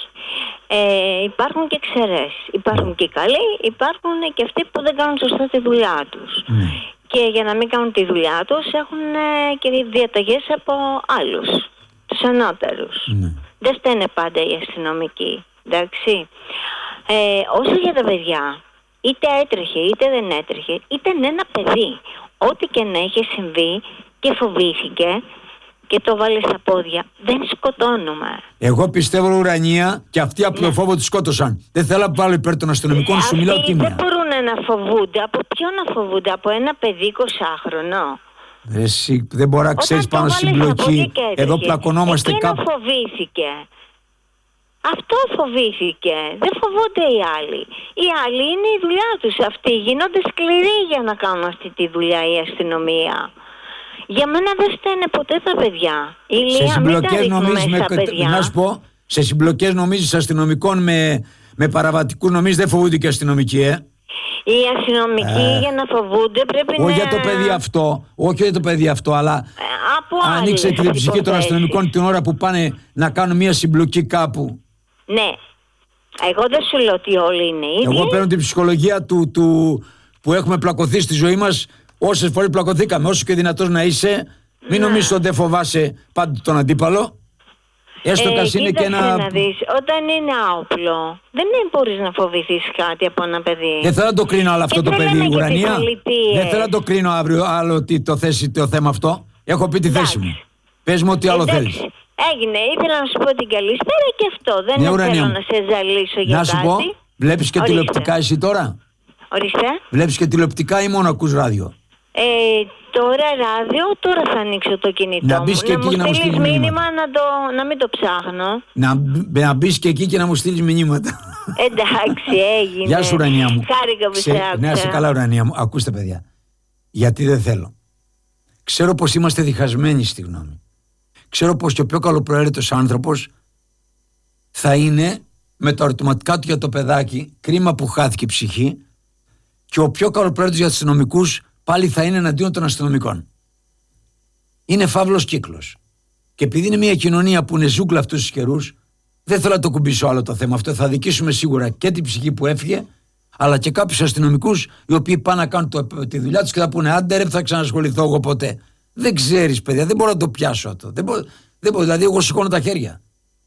Speaker 5: Ε, υπάρχουν και εξαιρέσεις. Υπάρχουν και καλοί, υπάρχουν και αυτοί που δεν κάνουν σωστά τη δουλειά τους.
Speaker 1: Ναι.
Speaker 5: Και για να μην κάνουν τη δουλειά τους έχουν και διαταγές από άλλους, τους ανώτερους.
Speaker 1: Ναι.
Speaker 5: Δεν φταίνε πάντα οι αστυνομικοί, εντάξει. Ε, όσο για τα παιδιά, είτε έτρεχε είτε δεν έτρεχε, ήταν ένα παιδί. Ό,τι και να είχε συμβεί και φοβήθηκε και το βάλε στα πόδια, δεν σκοτώνουμε.
Speaker 1: Εγώ πιστεύω Ουρανία και αυτοί από ναι. το φόβο τους σκότωσαν. Δεν θέλω να βάλω υπέρ των αστυνομικών, ε, σου μιλάω τίμια.
Speaker 5: Δεν μπορούν να φοβούνται. Από ποιον να φοβούνται? Από ένα παιδί εικοσάχρονο?
Speaker 1: Εσύ δεν μπορεί να ξέρεις πάνω στην μπλοκή. Εδώ πλακωνόμαστε κάπου.
Speaker 5: Εκείνο φοβήθηκε. Αυτό φοβήθηκε. Δεν φοβούνται οι άλλοι. Οι άλλοι είναι η δουλειά τους αυτή. Γίνονται σκληροί για να κάνουν αυτή τη δουλειά η αστυνομία. Για μένα δεν στέλνε ποτέ τα παιδιά. Η
Speaker 1: σε συμπλοκές
Speaker 5: νομίζεις
Speaker 1: με, να σου πω, σε συμπλοκές νομίζεις αστυνομικών με, με παραβατικού νομίζεις δεν φοβούνται και αστυνομικοί, ε?
Speaker 5: Οι αστυνομικοί ε, για να φοβούνται πρέπει
Speaker 1: όχι
Speaker 5: να...
Speaker 1: Όχι για το παιδί αυτό, όχι για το παιδί αυτό, αλλά ε, ανοίξε την ψυχή των αστυνομικών την ώρα που πάνε να κάνουν μια συμπλοκή κάπου.
Speaker 5: Ναι. Εγώ δεν σου λέω ότι όλοι είναι ίδιοι.
Speaker 1: Εγώ παίρνω την ψυχολογία του, του, που έχουμε πλακωθεί στη ζωή μας. Όσες φορές πλακωθήκαμε, όσο και δυνατός να είσαι, μην ναι. νομίζεις ότι δεν φοβάσαι πάντα τον αντίπαλο. Έστω ε, είναι και ένα.
Speaker 5: Να δεις, όταν είναι άοπλο, δεν μπορείς να φοβηθείς κάτι από ένα παιδί.
Speaker 1: Δεν θέλω να το κρίνω άλλο αυτό και το παιδί, Ουρανία. Δεν θέλω να το κρίνω αύριο άλλο τι το θέσει το θέμα αυτό. Έχω πει τη
Speaker 5: Εντάξει.
Speaker 1: θέση μου. Πες μου ό,τι άλλο θέλεις.
Speaker 5: Έγινε, ήθελα να σου πω την καλησπέρα και αυτό. Δεν ναι, θέλω να σε ζαλίσω για
Speaker 1: να σου
Speaker 5: κάτι.
Speaker 1: πω, βλέπεις και τηλεοπτικά εσύ τώρα?
Speaker 5: Ορίστε.
Speaker 1: Βλέπεις και τηλεοπτικά ή μόνο ακούς ράδιο?
Speaker 5: Ε, τώρα ράδιο, τώρα θα ανοίξω το κινητό
Speaker 1: να μπεις
Speaker 5: μου.
Speaker 1: Και να εκεί
Speaker 5: μου στείλεις μήνυμα, μήνυμα να, το, να μην το ψάχνω.
Speaker 1: Να, να μπεις και εκεί και να μου στείλεις μηνύματα.
Speaker 5: Εντάξει, έγινε.
Speaker 1: Γεια σου Ουρανία μου.
Speaker 5: Χάρηκα που σε άκουσα.
Speaker 1: Ναι, σε καλά Ουρανία μου. Ακούστε παιδιά. Γιατί δεν θέλω. Ξέρω πως είμαστε διχασμένοι στη γνώμη. Ξέρω πως και ο πιο καλοπροαίρετος άνθρωπος θα είναι με τα ερωτηματικά του για το παιδάκι, κρίμα που χάθηκε η ψυχή, και ο πιο καλοπροαίρετος για τους αστυνομικούς πάλι θα είναι εναντίον των αστυνομικών. Είναι φαύλος κύκλος. Και επειδή είναι μια κοινωνία που είναι ζούγκλα αυτούς τους καιρούς, δεν θέλω να το κουμπίσω άλλο το θέμα αυτό. Θα δικήσουμε σίγουρα και την ψυχή που έφυγε, αλλά και κάποιους αστυνομικούς οι οποίοι πάνε να κάνουν το, τη δουλειά τους και θα πούνε άντε ρε, θα ξανασχοληθώ εγώ ποτέ. Δεν ξέρεις παιδιά, δεν μπορώ να το πιάσω αυτό. Δεν μπορώ, δεν μπορώ, δηλαδή εγώ σηκώνω τα χέρια.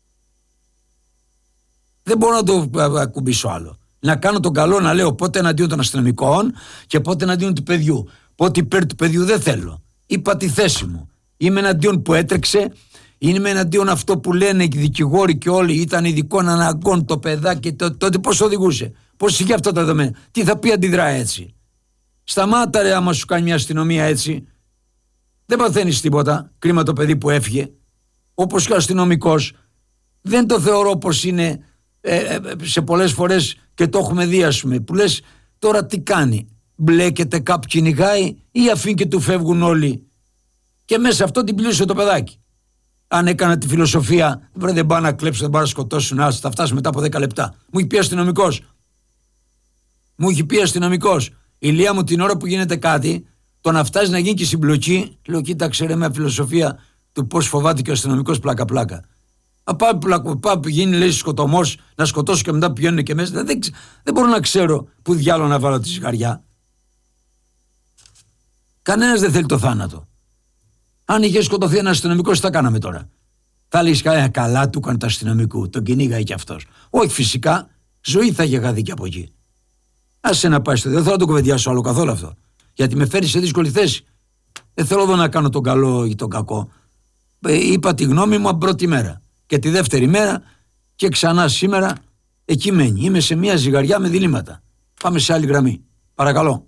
Speaker 1: Δεν μπορώ να το κουμπίσω άλλο. Να κάνω τον καλό, να λέω πότε εναντίον των αστυνομικών και πότε εναντίον του παιδιού. Πότε υπέρ του παιδιού δεν θέλω. Είπα τη θέση μου. Είμαι εναντίον που έτρεξε, είμαι εναντίον αυτό που λένε οι δικηγόροι και όλοι, ήταν ειδικό να αναγκών το παιδάκι. Τότε πώς οδηγούσε, πώς είχε αυτά τα δεδομένα, τι θα πει αντιδρά έτσι. Σταμάτα ρε άμα σου κάνει μια αστυνομία έτσι. Δεν παθαίνεις τίποτα. Κρίμα το παιδί που έφυγε. όπως και ο αστυνομικός, δεν το θεωρώ πως είναι ε, ε, σε πολλές φορές, και το έχουμε δει, ας πούμε, που λες τώρα τι κάνει, μπλέκεται κάπου, κυνηγάει ή αφήνει και του φεύγουν όλοι, και μέσα αυτό την πλήρωσε το παιδάκι. Αν έκανα τη φιλοσοφία, βρε δεν πάω να κλέψω, δεν πάω να σκοτώσουν, ας θα φτάσει μετά από δέκα λεπτά. Μου έχει πει αστυνομικός. Μου έχει πει αστυνομικός. Ηλία μου, την ώρα που γίνεται κάτι, το να φτάσει να γίνει και συμπλοκή, λέω κοίταξε ρε, με φιλοσοφία του πώς φοβάται και ο αστυνομικός πλάκα-πλάκα. Α, πάει που γίνει, λέει, σκοτωμός, να σκοτώσω και μετά πηγαίνουν και μέσα. Δεν, δεν μπορώ να ξέρω πού διάλογο να βάλω τη ζυγαριά. Κανένας δεν θέλει το θάνατο. Αν είχε σκοτωθεί ένα αστυνομικός, τι θα κάναμε τώρα? Θα λες καλά, καλά του έκανε το αστυνομικού, τον κυνήγαγε κι αυτός. Όχι, φυσικά, ζωή θα είχε γαδεί και από εκεί. Άσε να πάει στο. Δεν θέλω να το κουβεντιάσω άλλο καθόλου αυτό. Γιατί με φέρει σε δύσκολη θέση. Δεν θέλω εδώ να κάνω τον καλό ή τον κακό. Ε, είπα τη γνώμη μου από πρώτη μέρα. Και τη δεύτερη μέρα και ξανά σήμερα εκεί μένει. Είμαι σε μια ζυγαριά με διλήμματα. Πάμε σε άλλη γραμμή. Παρακαλώ.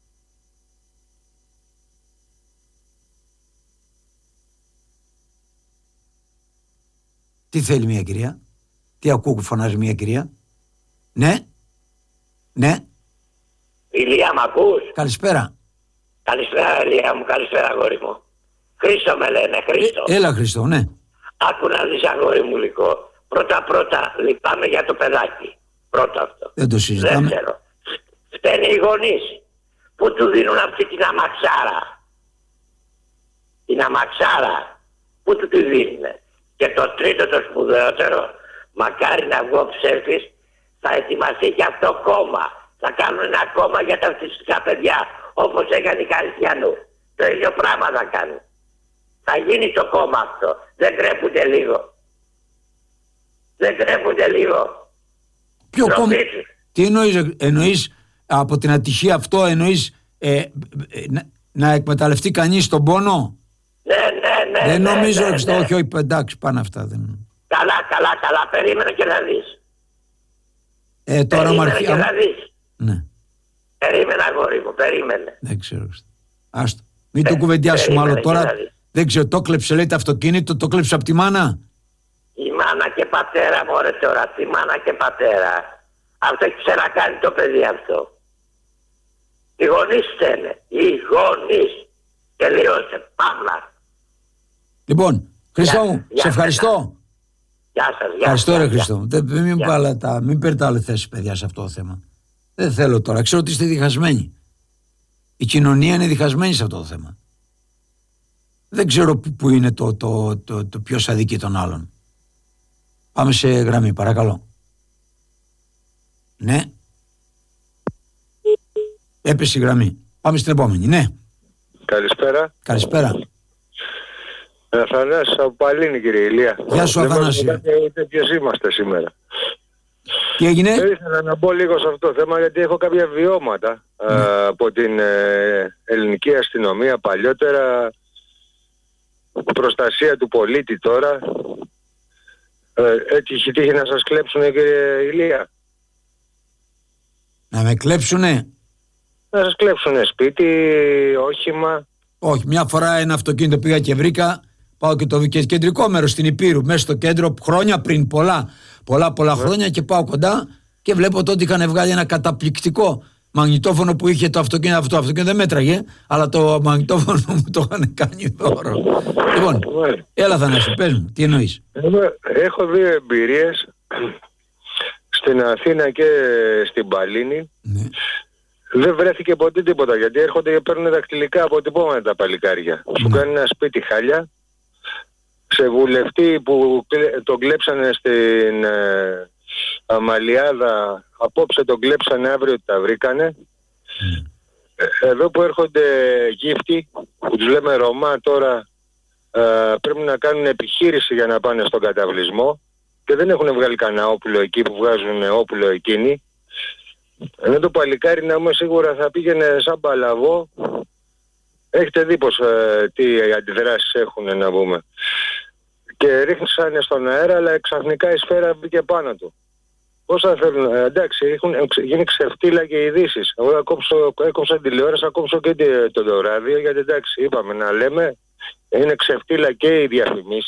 Speaker 1: Τι θέλει μια κυρία? Τι ακούω που φωνάζει μια κυρία? Ναι. Ναι.
Speaker 6: Ηλία, μ' ακούς?
Speaker 1: Καλησπέρα.
Speaker 6: Καλησπέρα, Ηλία μου, καλησπέρα, αγόρι μου. Χρήστο με λένε, Χρήστο.
Speaker 1: Ε, έλα, Χρήστο, ναι.
Speaker 6: Άκου να δεις, αγόρι μου, λίγο. Πρώτα-πρώτα λυπάμαι για το παιδάκι. Πρώτα αυτό.
Speaker 1: Δεν το συζητάμε.
Speaker 6: Δεύτερο, φταίνε οι γονείς που του δίνουν αυτή την αμαξάρα. Την αμαξάρα που του τη δίνουν. Και το τρίτο, το σπουδαιότερο, μακάρι να βγω ψεύτης, θα ετοιμαστεί και αυτό κόμμα. Θα κάνουν ένα κόμμα για τα αυτιστικά παιδιά, όπως έκανε η Καριστιανού. Το ίδιο πράγμα θα κάνουν. Θα γίνει το κόμμα αυτό. Δεν κρέπονται λίγο. Δεν κρέπονται λίγο.
Speaker 1: Ποιο κόμμα? Τι εννοείς, εννοείς από την ατυχία αυτό, εννοείς ε, ε, να, να εκμεταλλευτεί κανείς τον πόνο?
Speaker 6: Ναι, ναι, ναι.
Speaker 1: Δεν
Speaker 6: ναι,
Speaker 1: νομίζω,
Speaker 6: ναι, ναι.
Speaker 1: όχι, όχι, εντάξει, πάνε αυτά. Δεν...
Speaker 6: Καλά, καλά, καλά. Περίμενε και να δεις.
Speaker 1: Ε, τώρα
Speaker 6: περίμενε
Speaker 1: μαρφι...
Speaker 6: και να δεις.
Speaker 1: Ναι.
Speaker 6: Περίμενε, αγόρι μου, περίμενε.
Speaker 1: Δεν ξέρω. Άστο. Μην το κουβεντιάσουμε άλλο τώρα. Δεν ξέρω, το κλέψε, λέει, το αυτοκίνητο, το κλέψε από τη μάνα.
Speaker 6: Η μάνα και πατέρα, μωρέ τώρα, τη μάνα και πατέρα. Αυτό έχει ξανακάνει το παιδί αυτό. Οι γονείς φταίνε. Οι γονείς. Τελείωσε. Παύλα.
Speaker 1: Λοιπόν, Χριστό μου,
Speaker 6: γεια,
Speaker 1: σε ευχαριστώ.
Speaker 6: Γεια σας. Γεια,
Speaker 1: Ευχαριστώ,
Speaker 6: γεια,
Speaker 1: ρε
Speaker 6: γεια.
Speaker 1: Χριστό. Δεν, μην,
Speaker 6: Γεια.
Speaker 1: τα, μην παίρνετε άλλη θέση, παιδιά, σε αυτό το θέμα. Δεν θέλω τώρα. Ξέρω ότι είστε διχασμένοι. Η κοινωνία είναι διχασμένη σε αυτό το θέμα. Δεν ξέρω που, που είναι το, το, το, το, το ποιος αδικεί τον άλλον. Πάμε σε γραμμή, παρακαλώ. Ναι. Έπεσε η γραμμή. Πάμε στην επόμενη. Ναι.
Speaker 7: Καλησπέρα.
Speaker 1: Καλησπέρα.
Speaker 7: Αθανάσης από Παλίνη, κύριε Ηλία.
Speaker 1: Γεια σου, Αθανάση.
Speaker 7: Δεν ξέρω ούτε ποιος είμαστε σήμερα.
Speaker 1: Τι έγινε?
Speaker 7: Δεν ήθελα να μπω λίγο σε αυτό το θέμα, γιατί έχω κάποια βιώματα
Speaker 1: ναι.
Speaker 7: α, από την ε, ελληνική αστυνομία παλιότερα, προστασία του πολίτη τώρα. Ε, έτσι έχει τύχει να σας κλέψουνε, κύριε Ηλία?
Speaker 1: Να με κλέψουνε?
Speaker 7: Να σας κλέψουνε σπίτι, όχημα.
Speaker 1: Όχι, μια φορά ένα αυτοκίνητο πήγα και βρήκα. Πάω και το και κεντρικό μέρος στην Υπήρου, μέσα στο κέντρο, χρόνια πριν, πολλά, πολλά, πολλά ναι. χρόνια, και πάω κοντά και βλέπω τότε είχαν βγάλει ένα καταπληκτικό μαγνητόφωνο που είχε το αυτοκίνητο. Αυτό το αυτοκίνητο δεν μέτραγε, αλλά το μαγνητόφωνο μου το είχαν κάνει δώρο. Λοιπόν, ναι. Έλα Θανάση, πες μου, τι εννοείς?
Speaker 7: Έχω δύο εμπειρίες στην Αθήνα και στην Παλίνη.
Speaker 1: Ναι.
Speaker 7: Δεν βρέθηκε ποτέ τίποτα, γιατί έρχονται και παίρνουν δακτυλικά αποτυπώματα τα παλικάρια. Ναι. Σου κάνει ένα σπίτι χάλια. Σε βουλευτή που τον κλέψανε στην ε, Αμαλιάδα, απόψε τον κλέψανε, αύριο τα βρήκανε. Mm. Ε, εδώ που έρχονται γύφτοι, που τους λέμε Ρωμά τώρα, ε, πρέπει να κάνουν επιχείρηση για να πάνε στον καταβλισμό και δεν έχουν βγάλει κανένα όπλο εκεί που βγάζουν όπλο εκείνοι. Ενώ το παλικάρι, να είμαι σίγουρα, θα πήγαινε σαν παλαβό. Έχετε δει πως ε, τι αντιδράσεις έχουν, να πούμε. Και ρίχνησανε στον αέρα, αλλά ξαφνικά η σφαίρα μπήκε πάνω του. Πώς θα θέλουν, ε, εντάξει, έχουν γίνει ξεφτύλα και ειδήσεις. Εγώ ακόψω, έκοψα τηλεόραση, ακόψω και το, το ράδιο, γιατί εντάξει, είπαμε να λέμε, είναι ξεφτύλα και οι διαφημίσεις.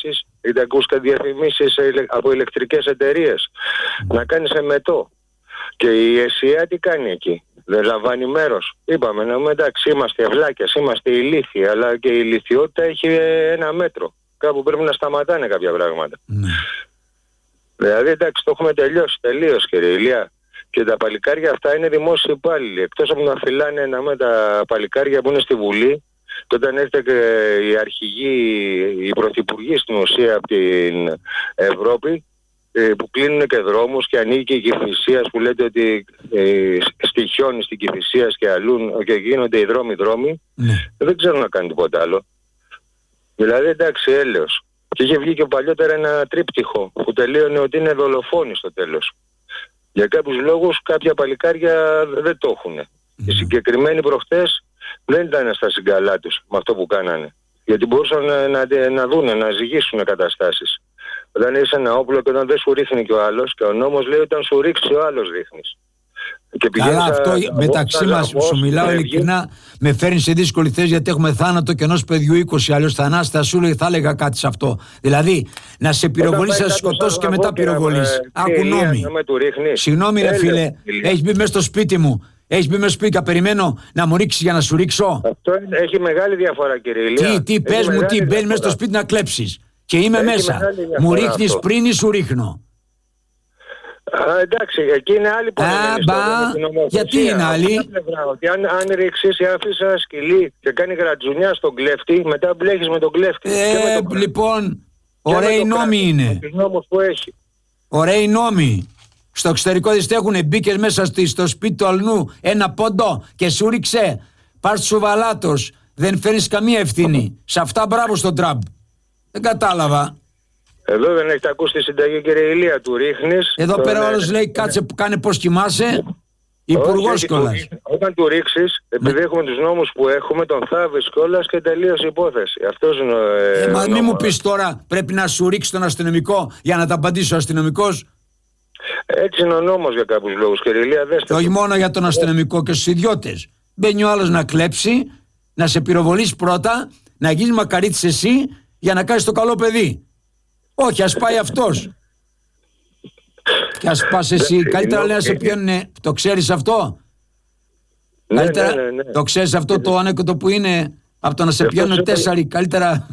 Speaker 7: είτε ακούς και διαφημίσεις από ηλεκτρικές εταιρείες, mm. να κάνεις εμετό. Και η ΕΣΥΑ τι κάνει εκεί? Δεν λαμβάνει μέρος. Είπαμε, ναι, εντάξει, είμαστε ευλάκες, είμαστε ηλίθιοι, αλλά και η ηλιθιότητα έχει ένα μέτρο. Κάπου πρέπει να σταματάνε κάποια πράγματα. Mm. Δηλαδή, εντάξει, το έχουμε τελειώσει τελείως, κύριε Ηλία. Και τα παλικάρια αυτά είναι δημόσιοι υπάλληλοι. Εκτός από να φυλάνε να με τα παλικάρια που είναι στη Βουλή, και όταν έρχεται και οι αρχηγοί, οι πρωθυπουργοί στην ουσία από την Ευρώπη, που κλείνουν και δρόμους και ανοίγει και η Κηφισίας, που λέτε ότι ε, στοιχιώνει στην Κηφισίας και αλλού και γίνονται οι δρόμοι δρόμοι, ναι. Δεν ξέρουν να κάνουν τίποτα άλλο. Δηλαδή, εντάξει, έλεος. Και είχε βγει και παλιότερα ένα τρίπτυχο που τελείωνε ότι είναι δολοφόνοι στο τέλος. Για κάποιους λόγους κάποια παλικάρια δεν το έχουν. Mm. Οι συγκεκριμένοι προχτές δεν ήταν στα συγκαλά τους με αυτό που κάνανε. Γιατί μπορούσαν να, να, να δούνε, να ζυγίσουν καταστάσεις. Όταν είσαι ένα όπλο και όταν δεν σου ρίχνει και ο άλλος, και ο νόμος λέει όταν σου ρίξει ο άλλος ρίχνεις. Και
Speaker 1: καλά, αυτό εγώ, μεταξύ μας σου μιλάω ειλικρινά, με φέρνει σε δύσκολη θέση, γιατί έχουμε θάνατο και ενός παιδιού είκοσι. Αλλιώς Θανάση θα σου λέει, θα έλεγα κάτι σε αυτό. Δηλαδή, να σε πυροβολήσει, να σε σκοτώσει και μετά πυροβολήσει. Άκου νόμι. Συγγνώμη, ρε φίλε, έχει μπει μέσα στο σπίτι μου. Έχει μπει μέσα στο σπίτι, περιμένω να μου ρίξει για να σου ρίξω.
Speaker 7: Αυτό έχει μεγάλη διαφορά, κύριε Ηλία.
Speaker 1: Τι, τι, πες μου, τι, μπαίνει μέσα στο σπίτι να κλέψεις. Και είμαι έχει μέσα. Μου ρίχνεις πριν ή σου ρίχνω?
Speaker 7: Α, εντάξει, εκεί είναι άλλη που
Speaker 1: γιατί είναι άλλη?
Speaker 7: Ότι αν, αν ρίξεις ή αφήσεις ένα σκυλί και κάνει γρατζουνιά στον κλέφτη, μετά μπλέχεις με τον κλέφτη.
Speaker 1: Ε, τον λοιπόν, ωραίοι νόμοι είναι. Ωραίοι νόμοι. Στο εξωτερικό δεν έχουν, μπήκες μέσα στο σπίτι του αλλού ένα πόντο και σου ρίξε. Πας σουβαλάτος. Δεν φέρνεις καμία ευθύνη. Σε αυτά μπράβο στον Τραμπ. Δεν κατάλαβα.
Speaker 7: Εδώ δεν έχετε ακούσει τη συνταγή, κύριε Ηλία, του ρίχνεις.
Speaker 1: Εδώ τον... πέρα όλος λέει κάτσε που κάνει πως κοιμάσαι. Υπουργός κιόλας.
Speaker 7: Όταν του ρίξεις, επειδή ναι. έχουμε τους νόμους που έχουμε, τον θάβεις κιόλας και τελείωσε η υπόθεση. Αυτός είναι ο ε,
Speaker 1: ε, μα μην μου πεις τώρα πρέπει να σου ρίξει τον αστυνομικό για να τα απαντήσει ο αστυνομικός.
Speaker 7: Έτσι είναι ο νόμος για κάποιους λόγους, κύριε Ηλία.
Speaker 1: Και όχι μόνο για τον αστυνομικό και στους ιδιώτες. Μπαίνει ο άλλος να κλέψει, να σε πυροβολήσει πρώτα, να γίνεις μακαρίτης εσύ για να κάνεις το καλό παιδί. Όχι, ας πάει αυτός. Και ας πας εσύ. Καλύτερα λέει να σε πιάνουν. Το ξέρεις αυτό?
Speaker 7: Ναι,
Speaker 1: καλύτερα,
Speaker 7: ναι, ναι, ναι.
Speaker 1: Το ξέρεις αυτό το ανέκδοτο που είναι από το να σε πιάνουν τέσσερι. Καλύτερα.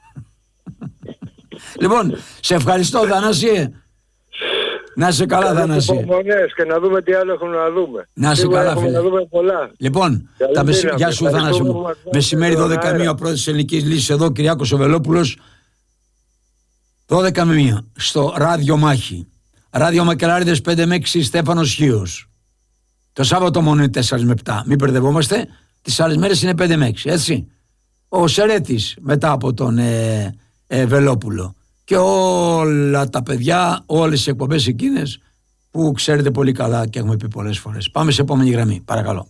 Speaker 1: Λοιπόν, σε ευχαριστώ, Θανάση. Να είσαι καλά, Θανάση.
Speaker 7: Και να δούμε τι άλλο έχουμε να δούμε.
Speaker 1: Να είσαι καλά, φίλε.
Speaker 7: Να δούμε πολλά.
Speaker 1: Λοιπόν, τα μεση... γεια σου, Θανάση μου. Μεσημέρι δώδεκα με μία, ο πρόεδρος της Ελληνικής Λύσης εδώ, Κυριάκος ο Βελόπουλος. δώδεκα με μία, στο Ράδιο Μάχη. Ράδιο Μακελάριδες πέντε με έξι, Στέφανος Χίος. Το Σάββατο μόνο είναι τέσσερα με επτά. Μην μπερδευόμαστε. Τις άλλες μέρες είναι πέντε με έξι, έτσι. Ο Σερέτης μετά από τον ε, ε, Βελόπουλο. Και όλα τα παιδιά, όλες οι εκπομπές εκείνες που ξέρετε πολύ καλά και έχουμε πει πολλές φορές. Πάμε σε επόμενη γραμμή, παρακαλώ.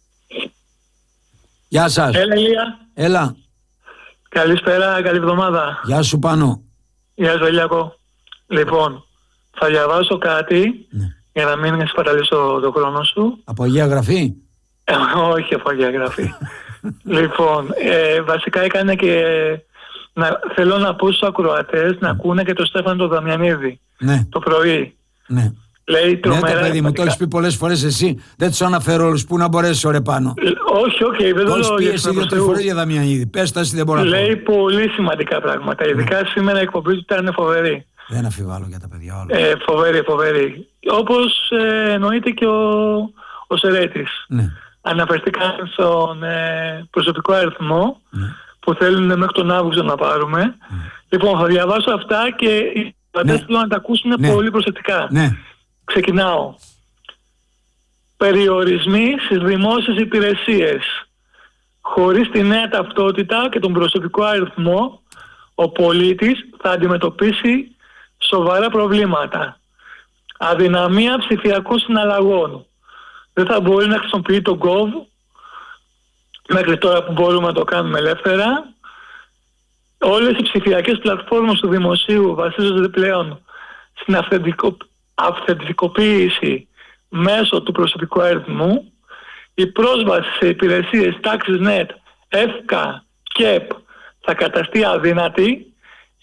Speaker 1: Γεια σας.
Speaker 8: Έλα, Ηλία.
Speaker 1: Έλα.
Speaker 8: Καλησπέρα, καλή εβδομάδα.
Speaker 1: Γεια σου, Πάνο.
Speaker 8: Γεια σου, Ηλιακό. Λοιπόν, θα διαβάσω κάτι, ναι, για να μην σπαταλήσω το χρόνο σου.
Speaker 1: Από Αγία Γραφή?
Speaker 8: Ε, όχι από Αγία Γραφή. Λοιπόν, ε, βασικά έκανε και... Να, θέλω να πω στους ακροατές ναι, να ακούνε και τον Στέφανο τον Δαμιανίδη, ναι, το πρωί.
Speaker 1: Ναι.
Speaker 8: Λέει τρομερά.
Speaker 1: Ναι, το παιδί μου, το έχεις πει πολλές φορές εσύ. Δεν τους αναφέρω όλους που να μπορέσεις, ωραία Πάνο.
Speaker 8: Όχι, όχι, δεν το λέω.
Speaker 1: Το έχεις πει εσύ δύο-τρεις φορές για Δαμιανίδη. Πες τα, εσύ δεν μπορώ να πω.
Speaker 8: Λέει πολύ σημαντικά πράγματα. Ειδικά ναι, σήμερα η εκπομπή του ήταν φοβερή.
Speaker 1: Δεν αφιβάλλω για τα παιδιά όλα.
Speaker 8: Ε, φοβερή, φοβερή. Όπως ε, εννοείται και ο, ο Σερέτης. Ναι. Αναφερθήκαν στον ε, προσωπικό αριθμό, ναι, που θέλουν μέχρι τον Αύγουστο να πάρουμε. Mm. Λοιπόν, θα διαβάσω αυτά και οι πατές θέλουν να τα ακούσουν ναι, πολύ προσεκτικά. Ναι. Ξεκινάω. Περιορισμοί στις δημόσιες υπηρεσίες. Χωρίς τη νέα ταυτότητα και τον προσωπικό αριθμό, ο πολίτης θα αντιμετωπίσει σοβαρά προβλήματα. Αδυναμία ψηφιακών συναλλαγών. Δεν θα μπορεί να χρησιμοποιεί τον κοβ μέχρι τώρα που μπορούμε να το κάνουμε ελεύθερα. Όλες οι ψηφιακές πλατφόρμες του δημοσίου βασίζονται πλέον στην αυθεντικο... αυθεντικοποίηση μέσω του προσωπικού αριθμού. Η πρόσβαση σε υπηρεσίες τάξης νετ, ΕΦΚΑ, ΚΕΠ θα καταστεί αδύνατη.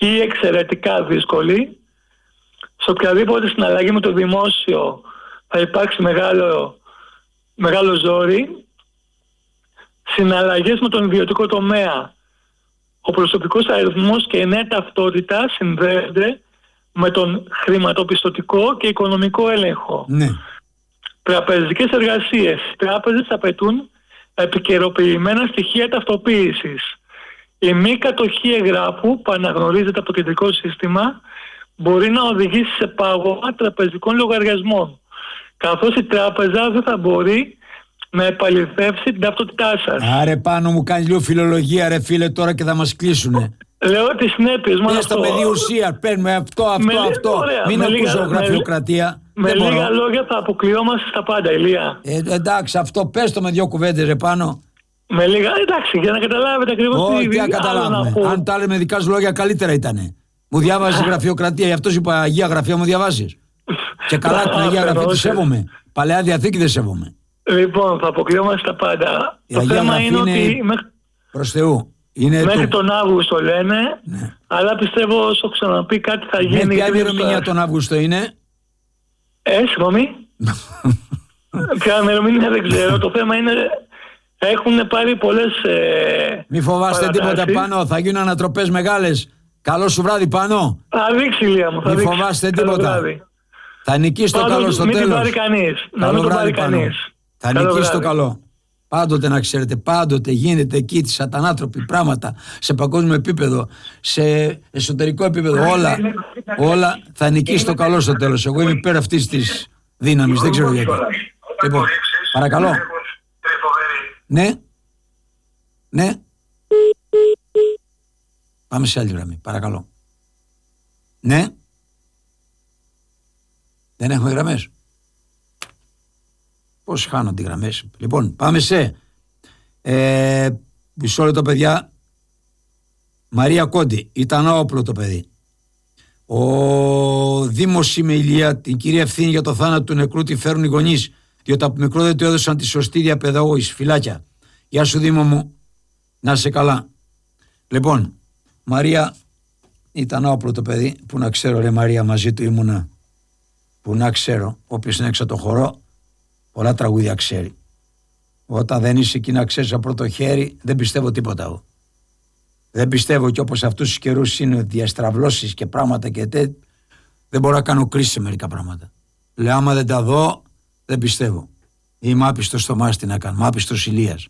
Speaker 8: ή εξαιρετικά δύσκολη. Σε οποιαδήποτε συναλλαγή με το δημόσιο θα υπάρξει μεγάλο, μεγάλο ζόρι. Συναλλαγές με τον ιδιωτικό τομέα, ο προσωπικός αριθμός και η νέα ταυτότητα συνδέονται με τον χρηματοπιστωτικό και οικονομικό έλεγχο.
Speaker 1: Ναι.
Speaker 8: Τραπεζικές εργασίες. Οι τράπεζες απαιτούν επικαιροποιημένα στοιχεία ταυτοποίησης. Η μη κατοχή εγγράφου που αναγνωρίζεται από το κεντρικό σύστημα μπορεί να οδηγήσει σε πάγωμα τραπεζικών λογαριασμών, καθώς η τράπεζα δεν θα μπορεί να επαληθεύσει την ταυτότητά σας.
Speaker 1: Άρε πάνω μου κάνει λίγο φιλολογία ρε φίλε τώρα και θα μας κλείσουνε.
Speaker 8: Λέω τις συνέπειες μόνο αυτό.
Speaker 1: Πες το με διουσία, παίρνουμε αυτό, αυτό,
Speaker 8: με,
Speaker 1: αυτό.
Speaker 8: Ωραία,
Speaker 1: Μην ακούσω γραφειοκρατία.
Speaker 8: Με, με λίγα λόγια θα αποκλειόμαστε στα πάντα, Ηλία.
Speaker 1: Ε, εντάξει, αυτό πες το με δύο κουβέντες ρε πάνω.
Speaker 8: Με λίγα, εντάξει, για να καταλάβετε ακριβώς τι,
Speaker 1: τι να καταλάβουμε.
Speaker 8: Να
Speaker 1: Αν τα λέμε δικά σου λόγια καλύτερα ήτανε. Μου διάβαζε γραφειοκρατία, γι' αυτό σου είπα Αγία Γραφεία μου διαβάζεις. Και καλά την Αγία Γραφεία τη σέβομαι. Παλαιά Διαθήκη δεν σέβομαι.
Speaker 8: Λοιπόν, θα αποκλειόμαστε τα πάντα.
Speaker 1: Η
Speaker 8: το
Speaker 1: Αγία
Speaker 8: θέμα
Speaker 1: Γραφή
Speaker 8: είναι ότι
Speaker 1: είναι...
Speaker 8: μέχρι,
Speaker 1: προς Θεού. Είναι
Speaker 8: μέχρι
Speaker 1: του.
Speaker 8: τον Αύγουστο λένε,
Speaker 1: ναι.
Speaker 8: Αλλά πιστεύω όσο ξαναπεί κάτι θα γίνει.
Speaker 1: Με ποια ημερομηνία τον Αύγουστο είναι?
Speaker 8: Ε, συγγνώμη. Ποια ημερομηνία δεν ξέρω. Το θέμα είναι έχουν πάρει πολλές ε,
Speaker 1: Μη φοβάστε
Speaker 8: παρατάσεις.
Speaker 1: τίποτα πάνω, θα γίνουν ανατροπές μεγάλες. Καλό σου βράδυ πάνω.
Speaker 8: Θα δείξει Ηλία μου. Θα
Speaker 1: Μη
Speaker 8: δείξει.
Speaker 1: φοβάστε
Speaker 8: Καλό
Speaker 1: τίποτα.
Speaker 8: βράδυ.
Speaker 1: Θα νικήσει το
Speaker 8: Πάντως,
Speaker 1: καλό στο
Speaker 8: μην
Speaker 1: τέλος.
Speaker 8: την πάρει κανείς. Να
Speaker 1: Καλό
Speaker 8: μην το
Speaker 1: βράδυ
Speaker 8: πάρει
Speaker 1: πάνω.
Speaker 8: κανείς.
Speaker 1: Θα
Speaker 8: Καλό
Speaker 1: νικήσει το
Speaker 8: βράδυ.
Speaker 1: καλό. Πάντοτε να ξέρετε, πάντοτε γίνεται εκεί τις σατανάτροποι πράγματα σε παγκόσμιο επίπεδο, σε εσωτερικό επίπεδο, όλα, όλα θα νικήσει το καλό στο τέλος. Εγώ είμαι υπέρ αυτής της δύναμης, δεν ξέρω γιατί. Λοιπόν, παρακαλώ. Ναι. Ναι. Πάμε σε άλλη γραμμή, παρακαλώ. Ναι. Δεν έχουμε γραμμές. Πώς χάνονται οι γραμμές. Λοιπόν, πάμε σε ε, μισό λεπτό παιδιά. Μαρία Κόντι, ήταν όπλο το παιδί. Ο Δήμος με Ηλία, την κυρία ευθύνη για το θάνατο του νεκρού τη φέρουν οι γονείς, διότι από μικρό δεν του έδωσαν τη σωστή διαπαιδαγώγηση. Φιλάκια. Γεια σου Δήμο μου, να είσαι καλά. Λοιπόν, Μαρία, ήταν όπλο το παιδί, που να ξέρω ρε Μαρία, μαζί του ήμουνα, που να ξέρω, όποιος είναι έξω το χορό, πολλά τραγούδια ξέρει. Όταν δεν είσαι εκεί να ξέρεις από πρώτο χέρι, δεν πιστεύω τίποτα εγώ. Δεν πιστεύω και όπως αυτούς τους καιρούς είναι διαστραβλώσεις και πράγματα και τέτοια, δεν μπορώ να κάνω κρίση σε μερικά πράγματα. Λέω άμα δεν τα δω, δεν πιστεύω. Είμαι άπιστος στο Μάστη να κάνω, άπιστος Ηλίας.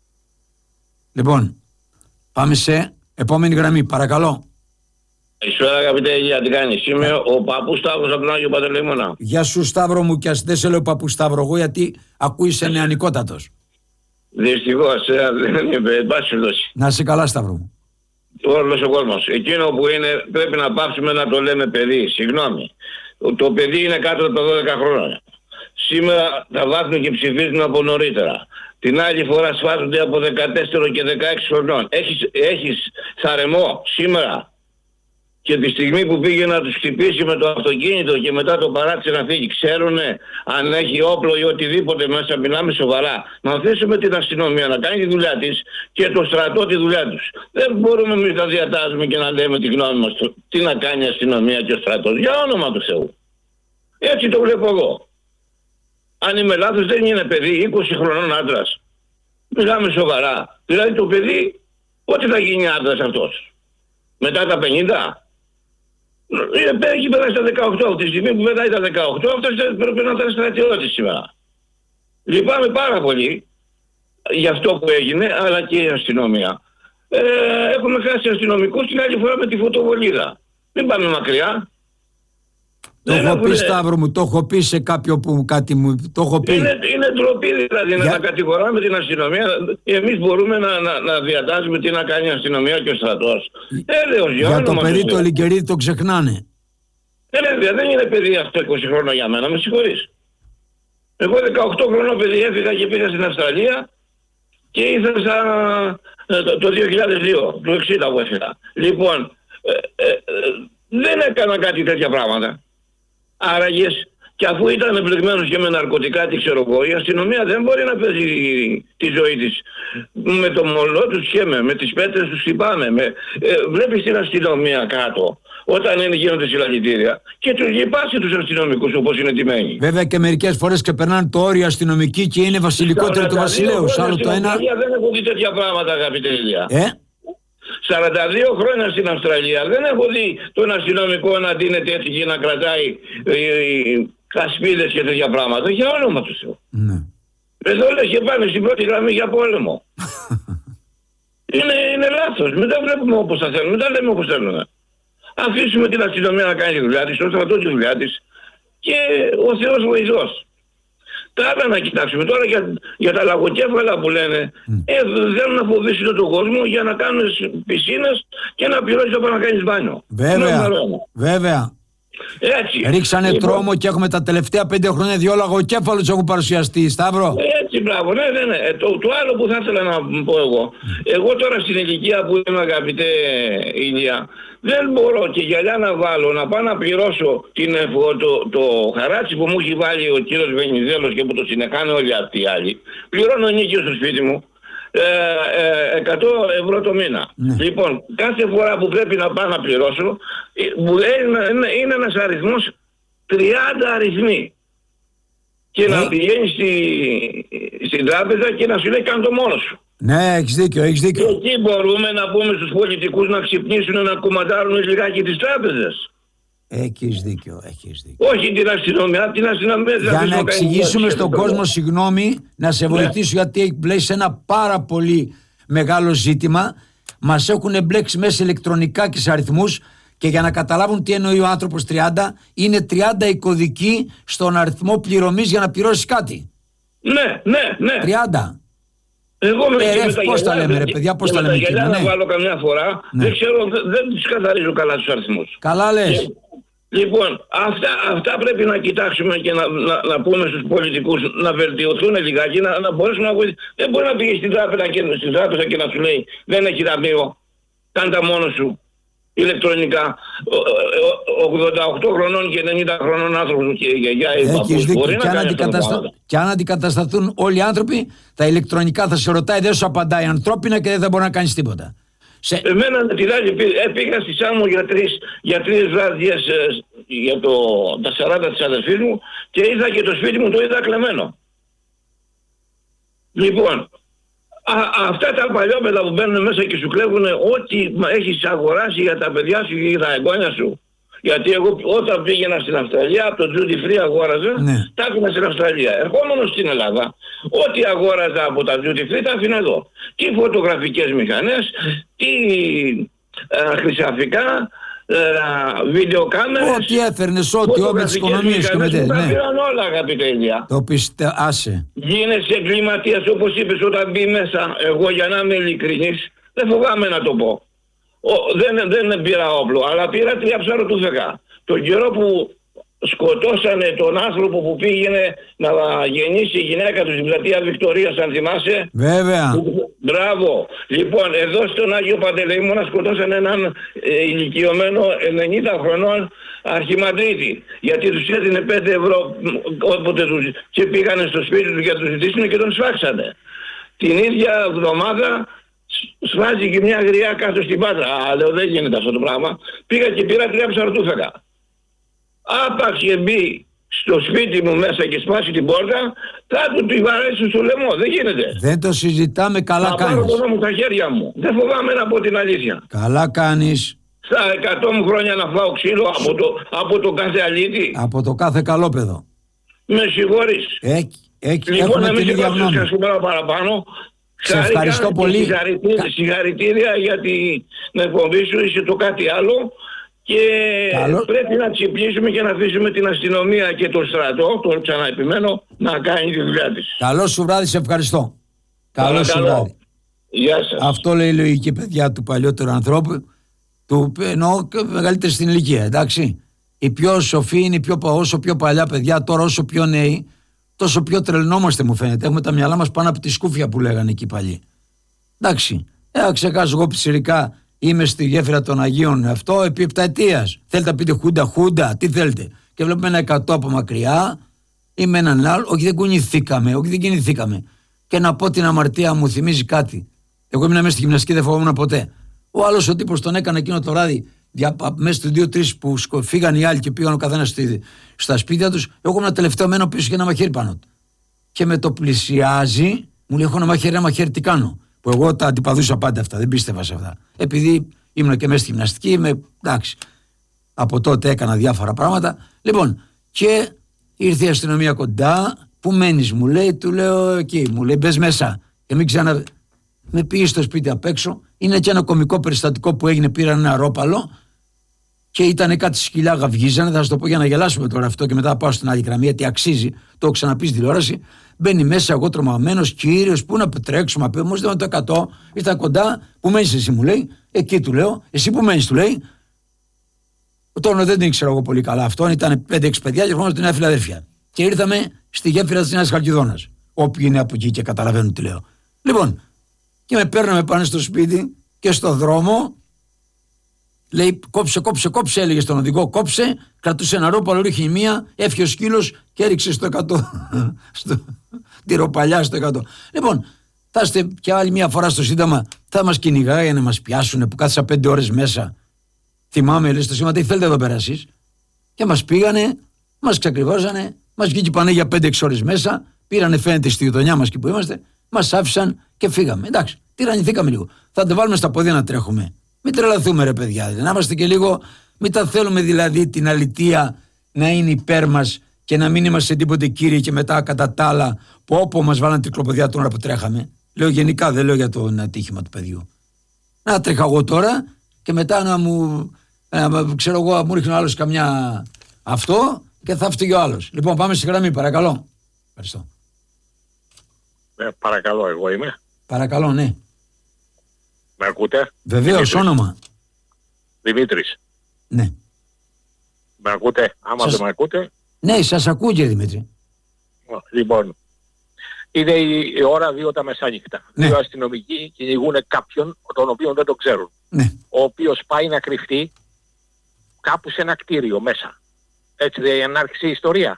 Speaker 1: Λοιπόν, πάμε σε επόμενη γραμμή, παρακαλώ.
Speaker 6: Καλησπέρα αγαπητέ Ηλία, τι κάνεις? Είμαι ο παππούς Σταύρος από τον Άγιο Παντελεήμωνα.
Speaker 1: Γεια σου Σταύρο μου, και ας δεν σε λέω παππού Σταύρο εγώ, γιατί ακούεις νεανικότατος.
Speaker 6: Δυστυχώς, δεν είναι πάση δόση.
Speaker 1: Να είσαι καλά Σταύρο μου.
Speaker 6: Όλος ο κόσμος. Εκείνο που είναι, πρέπει να πάψουμε να το λέμε παιδί. Συγγνώμη. Το παιδί είναι κάτω από τα δώδεκα χρόνια. Σήμερα θα βάθουν και ψηφίζουν από νωρίτερα. Την άλλη φορά σφάζονται από δεκατέσσερα και δεκαέξι χρονών. Έχεις, έχεις θαρεμό σήμερα. Και τη στιγμή που πήγε να τους χτυπήσει με το αυτοκίνητο και μετά το παράτησε να φύγει, ξέρουνε αν έχει όπλο ή οτιδήποτε μέσα, μιλάμε σοβαρά. Να αφήσουμε την αστυνομία να κάνει τη δουλειά της και το στρατό τη δουλειά τους. Δεν μπορούμε εμείς να διατάζουμε και να λέμε τη γνώμη μας τι να κάνει η αστυνομία και ο στρατός. Για όνομα του Θεού. Έτσι το βλέπω εγώ. Αν είμαι λάθος, δεν είναι παιδί, είκοσι χρονών άντρας. Μιλάμε σοβαρά. Δηλαδή το παιδί πότε θα γίνει άντρας αυτός? Μετά τα πενήντα? Έχει περάσει τα δεκαοκτώ. Από τη στιγμή που μετά ήταν δεκαοκτώ, αυτός πρέπει να ήταν στρατιώτης σήμερα. Λυπάμαι πάρα πολύ για αυτό που έγινε, αλλά και η αστυνομία. Ε, έχουμε χάσει αστυνομικούς την άλλη φορά με τη φωτοβολίδα. Μην πάμε μακριά.
Speaker 1: Το έχω πει Σταύρο μου, το έχω πει σε κάποιο που κάτι μου, το έχω πει.
Speaker 6: Είναι, είναι ντροπή δηλαδή για... να κατηγοράμε την αστυνομία. Εμείς μπορούμε να, να, να διατάζουμε τι να κάνει η αστυνομία και ο στρατός. Έλεος, για
Speaker 1: για το παιδί
Speaker 6: το
Speaker 1: Λικερίδη το ξεχνάνε.
Speaker 6: Ε, δεν είναι παιδί αυτό είκοσι χρόνια για μένα, με συγχωρείς. Εγώ δεκαοκτώ χρονών παιδί έφυγα και πήγα στην Αυστραλία και ήρθα στα, το, το δύο χιλιάδες δύο, το εξήντα που έφυγα. Λοιπόν, ε, ε, ε, δεν έκανα κάτι τέτοια πράγματα. Άραγες
Speaker 9: Και αφού ήταν εμπλεγμένος και με ναρκωτικά, τι ξέρω εγώ, η αστυνομία δεν μπορεί να παίζει τη ζωή της. Με το μολό τους χέμε, με τις πέτρες τους χτυπάμε. Με... Ε, βλέπεις την αστυνομία κάτω, όταν είναι, γίνονται συλλαλητήρια, και τους λυπάσαι τους αστυνομικούς όπως είναι τιμένοι.
Speaker 1: Βέβαια και μερικές φορές ξεπερνάνε το όριο αστυνομικοί και είναι βασιλικότερο του βασιλέου. Άλλο το ένα.
Speaker 9: Δεν έχω δει τέτοια πράγματα, αγαπητέ Ηλία.
Speaker 1: Ε?
Speaker 9: σαράντα δύο χρόνια στην Αυστραλία δεν έχω δει τον αστυνομικό να δίνεται έτσι και να κρατάει ε, ε, κασπίδες και τέτοια πράγματα. Για όνομα του Θεού.
Speaker 1: Ναι.
Speaker 9: Εδώ λες και πάνε στην πρώτη γραμμή για πόλεμο. είναι, είναι λάθος. Μετά βλέπουμε όπως θα θέλουμε. Μετά λέμε όπως θέλουμε. Αφήσουμε την αστυνομία να κάνει τη δουλειά της, το στρατό τη δουλειά της και ο Θεός βοηθός. Τα άλλα να κοιτάξουμε τώρα για, για τα λαγοκέφαλα που λένε. Mm. Ε, θέλουν να φοβήσουν τον κόσμο για να κάνουν πισίνες και να πληρώσεις όταν να κάνεις μπάνιο.
Speaker 1: Βέβαια. Βέβαια.
Speaker 9: Έτσι.
Speaker 1: Ρίξανε λοιπόν τρόμο και έχουμε τα τελευταία πέντε χρόνια δύο λαγοκέφαλους έχουν παρουσιαστεί. Σταύρο.
Speaker 9: Έτσι, μπράβο. Ναι, ναι, ναι. Ε, το, το άλλο που θα ήθελα να πω εγώ. Εγώ τώρα στην ηλικία που είμαι, αγαπητέ Ηλία, δεν μπορώ και γυαλιά να βάλω, να πάω να πληρώσω την, το, το χαράτσι που μου έχει βάλει ο κύριος Βενιζέλος και που το συνεχάνε όλοι αυτοί οι άλλοι. Πληρώνω νίκιο στο σπίτι μου ε, ε, εκατό ευρώ το μήνα. Ναι. Λοιπόν, κάθε φορά που πρέπει να πάω να πληρώσω, μου λέει είναι, είναι ένας αριθμός τριάντα αριθμοί. Και ε. να πηγαίνεις στη, στην τράπεζα και να σου λέει κάνε το μόνος σου.
Speaker 1: Ναι, έχεις δίκιο, έχεις δίκιο.
Speaker 9: Και εκεί μπορούμε να πούμε στους πολιτικούς να ξυπνήσουν, να κομματάρουν λιγάκι τις τράπεζες.
Speaker 1: Έχεις δίκιο, έχεις δίκιο.
Speaker 9: Όχι την αστυνομία, την αστυνομία.
Speaker 1: Για να εξηγήσουμε στον κόσμο, συγγνώμη, να σε βοηθήσω, ναι, γιατί έχει μπλέξει ένα πάρα πολύ μεγάλο ζήτημα. Μας έχουν μπλέξει μέσα ηλεκτρονικά και σε αριθμούς. Και για να καταλάβουν τι εννοεί ο άνθρωπος τριάντα, είναι τριάντα οι κωδικοί στον αριθμό πληρωμής για να πληρώσεις κάτι.
Speaker 9: Ναι, ναι, ναι.
Speaker 1: τριάντα.
Speaker 9: Εγώ με,
Speaker 1: ε,
Speaker 9: με
Speaker 1: πώς τα λέμε ρε παιδιά, πώς τα λέμε εκεί.
Speaker 9: Για να βάλω καμιά φορά, ναι, δεν ξέρω, δεν, δεν τις καθαρίζω καλά τους αριθμούς.
Speaker 1: Καλά λες.
Speaker 9: Και, λοιπόν, αυτά, αυτά πρέπει να κοιτάξουμε και να, να, να πούμε στους πολιτικούς να βελτιωθούν λιγάκι, να, να μπορέσουμε να βοηθήσουμε. Δεν μπορεί να πήγε στην τράπεζα και, στην τράπεζα και να σου λέει δεν έχει ταμείο, κάνε τα μόνος σου. Ηλεκτρονικά, ογδόντα οκτώ χρονών και ενενήντα χρονών άνθρωπος και γιαγιά ή παππούς μπορεί να κάνει αυτά.
Speaker 1: Και αν αντικατασταθούν όλοι οι άνθρωποι, τα ηλεκτρονικά θα σε ρωτάει, δεν σου απαντάει ανθρώπινα και δεν θα μπορεί να κάνεις τίποτα.
Speaker 9: Σε... Εμένα την άλλη πήγα στη Σάμμο για τρεις, για τρεις βραδιές για το, τα σαράντα της αδερφής μου και είδα και το σπίτι μου το είδα κλεμμένο. Λοιπόν, Α, αυτά τα παλιόπαιδα που μπαίνουν μέσα και σου κλέβουν ό,τι έχεις αγοράσει για τα παιδιά σου και για τα εγγόνια σου. Γιατί εγώ όταν πήγαινα στην Αυστραλία, από το duty free αγόραζα, ναι, τα άφηνα στην Αυστραλία. Ερχόμενος στην Ελλάδα, ό,τι αγόραζα από τα duty free τα άφηνα εδώ. Τι φωτογραφικές μηχανές, τι ε, χρυσαφικά, ε, βιντεοκάμερες.
Speaker 1: Ό,τι έφερνες, ό,τι με τις οικονομίες και με τέτοια.
Speaker 9: Τα πήραν όλα, αγαπητέ Ηλία.
Speaker 1: Το πιστε... άσε.
Speaker 9: Γίνεσαι εγκληματίας όπως είπες όταν μπει μέσα. Εγώ για να είμαι ειλικρινής, δεν φοβάμαι να το πω. Ο, δεν, δεν πήρα όπλο, αλλά πήρα τρία ψαροτούφεκα. Τον καιρό που σκοτώσανε τον άνθρωπο που πήγαινε να γεννήσει η γυναίκα του στην πλατεία Βικτωρίας, αν θυμάσαι.
Speaker 1: Βέβαια.
Speaker 9: Μπράβο. Λοιπόν, εδώ στον Άγιο Παντελεήμονα σκοτώσανε έναν ε, ηλικιωμένο ενενήντα χρονών αρχιμαντρίτη. Γιατί τους έδινε πέντε ευρώ όποτε τους και πήγανε στο σπίτι του για να τους ζητήσουν και τον σφάξανε. Την ίδια εβδομάδα σφάζει και μια γριά κάτω στην Πάτρα. Α, λέω δεν γίνεται αυτό το πράγμα. Πήγα και πήρα τρία ψαρτούφεκα. Άπαξ και μπει στο σπίτι μου μέσα και σπάσει την πόρτα, θα του τη βαρέσουν στο λαιμό. Δεν γίνεται.
Speaker 1: Δεν το συζητάμε, καλά
Speaker 9: θα
Speaker 1: κάνεις.
Speaker 9: Θα πάρω τον νόμο στα χέρια μου. Δεν φοβάμαι να πω την αλήθεια.
Speaker 1: Καλά κάνεις.
Speaker 9: Στα εκατό μου χρόνια να φάω ξύλο από το, από το κάθε αλήτη.
Speaker 1: Από το κάθε καλόπεδο.
Speaker 9: Με συγχωρείς.
Speaker 1: Έχει, έχει,
Speaker 9: λοιπόν,
Speaker 1: έχουμε την ίδια γνώμη.
Speaker 9: Λοιπόν, παραπάνω.
Speaker 1: Σε ευχαριστώ πολύ.
Speaker 9: Συγχαρητήρια, συγχαρητήρια για την εκπομπή σου, είσαι το κάτι άλλο. Και καλό. Πρέπει να ξυπνήσουμε και να αφήσουμε την αστυνομία και το στρατό, το ξαναεπιμένω, να κάνει τη δουλειά της.
Speaker 1: Καλό σου βράδυ, σε ευχαριστώ. Καλό σου βράδυ.
Speaker 9: Γεια σας.
Speaker 1: Αυτό λέει η λογική, παιδιά, του παλιότερου ανθρώπου, του εννοώ μεγαλύτερη στην ηλικία, εντάξει. Οι πιο σοφοί είναι οι πιο, όσο πιο παλιά παιδιά, τώρα όσο πιο νέοι, τόσο πιο τρελνόμαστε μου φαίνεται. Έχουμε τα μυαλά μας πάνω από τη σκούφια που λέγανε εκεί παλιοί. Εντάξει, ε, ξεχάσω εγώ πιτσιρικά. Είμαι στη γέφυρα των Αγίων αυτό επί επταετίας. Θέλετε να πείτε χούντα, χούντα, τι θέλετε. και βλέπουμε ένα εκατό από μακριά ή με έναν άλλο. Όχι, δεν κουνηθήκαμε, όχι, δεν κινηθήκαμε. Και να πω την αμαρτία μου θυμίζει κάτι. Εγώ ήμουν μέσα στη γυμναστική, δεν φοβόμουν ποτέ. Ο άλλος ο τύπος τον έκανε εκείνο το βράδυ, μέσα στους δύο-τρεις που φύγαν οι άλλοι και πήγαν ο καθένας στα σπίτια τους. Εγώ ήμουν τελευταίο μένω πίσω και ένα μαχαίρι πάνω του. Και με το πλησιάζει, μου λέει: έχω ένα μαχαίρι, ένα μαχαίρι, τι κάνω. Που εγώ τα αντιπαδούσα πάντα αυτά, δεν πίστευα σε αυτά. Επειδή ήμουν και μέσα στη γυμναστική, με, εντάξει. Από τότε έκανα διάφορα πράγματα. Λοιπόν, και ήρθε η αστυνομία κοντά. Πού μένεις, μου λέει, του λέω εκεί. Μου λέει: μπες μέσα. Και μην ξανα. Με πήγε στο σπίτι απ' έξω. Είναι και ένα κωμικό περιστατικό που έγινε. Πήραν ένα ρόπαλο και ήταν κάτι σκυλιά γαυγίζανε. Θα σας το πω για να γελάσουμε τώρα αυτό και μετά θα πάω στην άλλη γραμμή, γιατί αξίζει. Το έχω ξαναπεί στη τηλεόραση. Μπαίνει μέσα, εγώ τρομαγμένος, κύριος, πού να τρέξουμε. Όμως δεν το εκατό. Ήρθα κοντά. Πού μένεις εσύ, μου λέει. Εκεί του λέω. Εσύ που μένεις, του λέει. Τώρα δεν την ήξερα εγώ πολύ καλά αυτόν. Ήταν πέντε έξι παιδιά και ερχόμαστε την Νέα Φιλαδέλφια. Και ήρθαμε στη γέφυρα της Νέας Χαλκιδόνας. Όποιοι είναι από εκεί και καταλαβαίνουν τι λέω. Λοιπόν, και με παίρναμε πάνω στο σπίτι και στο δρόμο. Λέει: κόψε, κόψε, κόψε, έλεγε στον οδηγό. Κόψε, κρατούσε ένα ρόπαλο, ρίχνει μία, έφυγε ο σκύλος και έριξε στο εκατό. στο, τη ροπαλιά στο εκατό. Λοιπόν, θα είστε και άλλη μία φορά στο Σύνταγμα, θα μας κυνηγάει να μας πιάσουν που κάθισα πέντε ώρες μέσα. Θυμάμαι, λέει στο Σύνταγμα, τι θέλετε εδώ πέρα εσείς. Και μας πήγανε, μας ξεκριβώσανε, μας βγήκε η Παναγία πέντε έξι ώρες μέσα, πήρανε φαίνεται στη γειτονιά μας εκεί που είμαστε, μας άφησαν και φύγαμε. Εντάξει, τυραννηθήκαμε λίγο. Θα το βάλουμε στα πόδια να τρέχουμε. Μην τρελαθούμε, ρε παιδιά. Να είμαστε και λίγο, μην τα θέλουμε δηλαδή την αλητεία να είναι υπέρ μας και να μην είμαστε τίποτε κύριοι και μετά κατά τα άλλα που όπου μας βάλαν τρικλοποδιά την ώρα που τρέχαμε. Λέω γενικά, δεν λέω για το ατύχημα του παιδιού. Να τρέχα εγώ τώρα και μετά να μου, να, ξέρω εγώ, μου ρίχνει ο άλλος καμιά αυτό και θα φτύγει ο άλλος. Λοιπόν, πάμε στη γραμμή, παρακαλώ. Ευχαριστώ.
Speaker 10: Ε, παρακαλώ, εγώ είμαι.
Speaker 1: Παρακαλώ, ναι.
Speaker 10: Με ακούτε?
Speaker 1: Βεβαίως, όνομα.
Speaker 10: Δημήτρης.
Speaker 1: Ναι.
Speaker 10: Με ακούτε? Άμα
Speaker 1: σας...
Speaker 10: δεν με ακούτε.
Speaker 1: Ναι, σας ακούω, κύριε Δημήτρη.
Speaker 10: Λοιπόν, είναι η, η ώρα δύο τα μεσάνυχτα.
Speaker 1: Ναι.
Speaker 10: Δύο αστυνομικοί κυνηγούν κάποιον τον οποίο δεν το ξέρουν.
Speaker 1: Ναι.
Speaker 10: Ο οποίος πάει να κρυφτεί κάπου σε ένα κτίριο μέσα. Έτσι δεν άρχισε η ιστορία.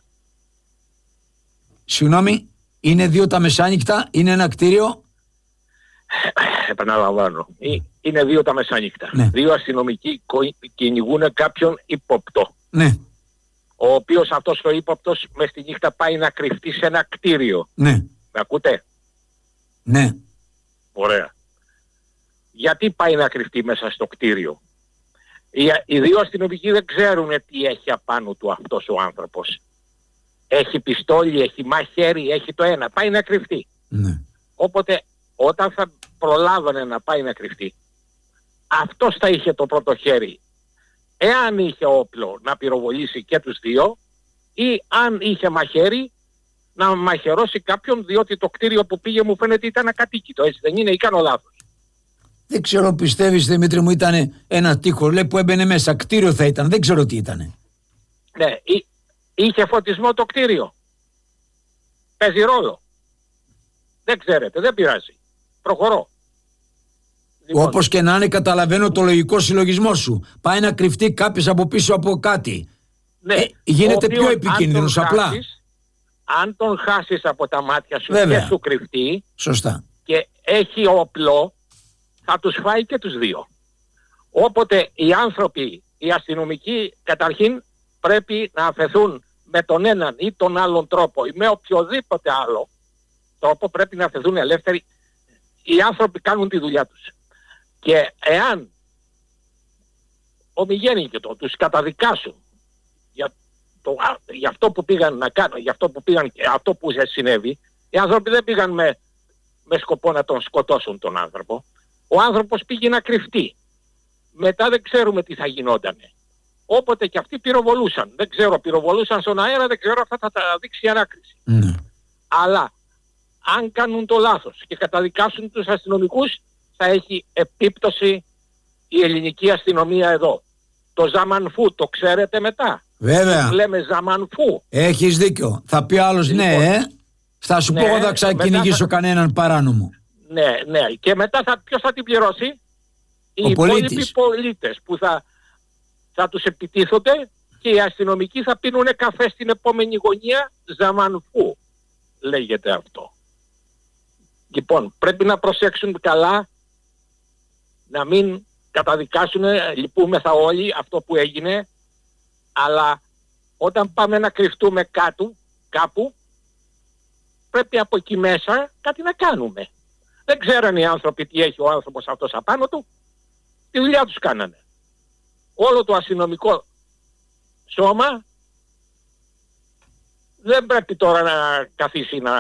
Speaker 1: Συγγνώμη, είναι δύο τα μεσάνυχτα, είναι ένα κτίριο.
Speaker 10: Επαναλαμβάνω. Είναι δύο τα μεσάνυχτα.
Speaker 1: Ναι.
Speaker 10: Δύο αστυνομικοί κυνηγούν κάποιον ύποπτο.
Speaker 1: Ναι.
Speaker 10: Ο οποίος αυτός ο ύποπτος μες τη νύχτα πάει να κρυφτεί σε ένα κτίριο.
Speaker 1: Ναι.
Speaker 10: Με ακούτε?
Speaker 1: Ναι.
Speaker 10: Ωραία. Γιατί πάει να κρυφτεί μέσα στο κτίριο? Οι, οι δύο αστυνομικοί δεν ξέρουν τι έχει απάνω του αυτός ο άνθρωπος. Έχει πιστόλι, έχει μαχαίρι, έχει το ένα. Πάει να κρυφτεί.
Speaker 1: Ναι.
Speaker 10: Οπότε όταν θα προλάβανε να πάει να κρυφτεί, αυτός θα είχε το πρώτο χέρι. Εάν είχε όπλο να πυροβολήσει και τους δύο, ή αν είχε μαχαίρι να μαχαιρώσει κάποιον, διότι το κτίριο που πήγε μου φαίνεται ήταν ακατοίκητο, έτσι δεν είναι, ή κάνω λάθος?
Speaker 1: Δεν ξέρω, πιστεύεις Δημήτρη μου, ήταν ένα τείχο, λέει, που έμπαινε μέσα, κτίριο θα ήταν, δεν ξέρω τι ήταν.
Speaker 10: Ναι, εί, είχε φωτισμό το κτίριο. Παίζει ρόλο. Δεν ξέρετε, δεν πειράζει. Προχωρώ. Λοιπόν,
Speaker 1: όπως και να είναι, καταλαβαίνω το λογικό συλλογισμό σου. Πάει να κρυφτεί κάποιος από πίσω από κάτι.
Speaker 10: Ναι,
Speaker 1: ε, γίνεται
Speaker 10: οποίο,
Speaker 1: πιο επικίνδυνος απλά.
Speaker 10: Χάσεις, αν τον χάσεις από τα μάτια σου,
Speaker 1: βέβαια,
Speaker 10: και σου κρυφτεί,
Speaker 1: σωστά,
Speaker 10: και έχει όπλο, θα τους φάει και τους δύο. Όποτε οι άνθρωποι, οι αστυνομικοί, καταρχήν πρέπει να αφαιθούν με τον έναν ή τον άλλον τρόπο ή με οποιοδήποτε άλλο τρόπο, πρέπει να αφαιθούν ελεύθεροι. Οι άνθρωποι κάνουν τη δουλειά τους. Και εάν ομιγέννητο τους καταδικάσουν για, το, για αυτό που πήγαν να κάνουν, για αυτό που πήγαν και αυτό που συνέβη, οι άνθρωποι δεν πήγαν με, με σκοπό να τον σκοτώσουν τον άνθρωπο. Ο άνθρωπος πήγε να κρυφτεί. Μετά δεν ξέρουμε τι θα γινότανε. Όποτε και αυτοί πυροβολούσαν. Δεν ξέρω, πυροβολούσαν στον αέρα, δεν ξέρω, αυτά θα τα δείξει η ανάκριση.
Speaker 1: Mm.
Speaker 10: Αλλά αν κάνουν το λάθος και καταδικάσουν τους αστυνομικούς, θα έχει επίπτωση η ελληνική αστυνομία εδώ. Το Ζαμανφού το ξέρετε μετά?
Speaker 1: Βέβαια.
Speaker 10: Λέμε Ζαμανφού.
Speaker 1: Έχεις δίκιο. Θα πει άλλος, λοιπόν, ναι, ε. Θα σου
Speaker 10: ναι,
Speaker 1: πω, θα ξεκυνηγήσω θα... κανέναν παράνομο.
Speaker 10: Ναι, ναι. Και μετά θα, ποιος θα την πληρώσει? Οι υπόλοιποι πολίτες που θα, θα τους επιτίθονται και οι αστυνομικοί θα πίνουν καφέ στην επόμενη γωνία Ζαμανφού, λέγεται αυτό. Λοιπόν, πρέπει να προσέξουν καλά, να μην καταδικάσουν, λυπούμεθα όλοι αυτό που έγινε, αλλά όταν πάμε να κρυφτούμε κάτω, κάπου, πρέπει από εκεί μέσα κάτι να κάνουμε. Δεν ξέραν οι άνθρωποι τι έχει ο άνθρωπος αυτός απάνω του, τη δουλειά τους κάνανε. Όλο το αστυνομικό σώμα δεν πρέπει τώρα να καθίσει να...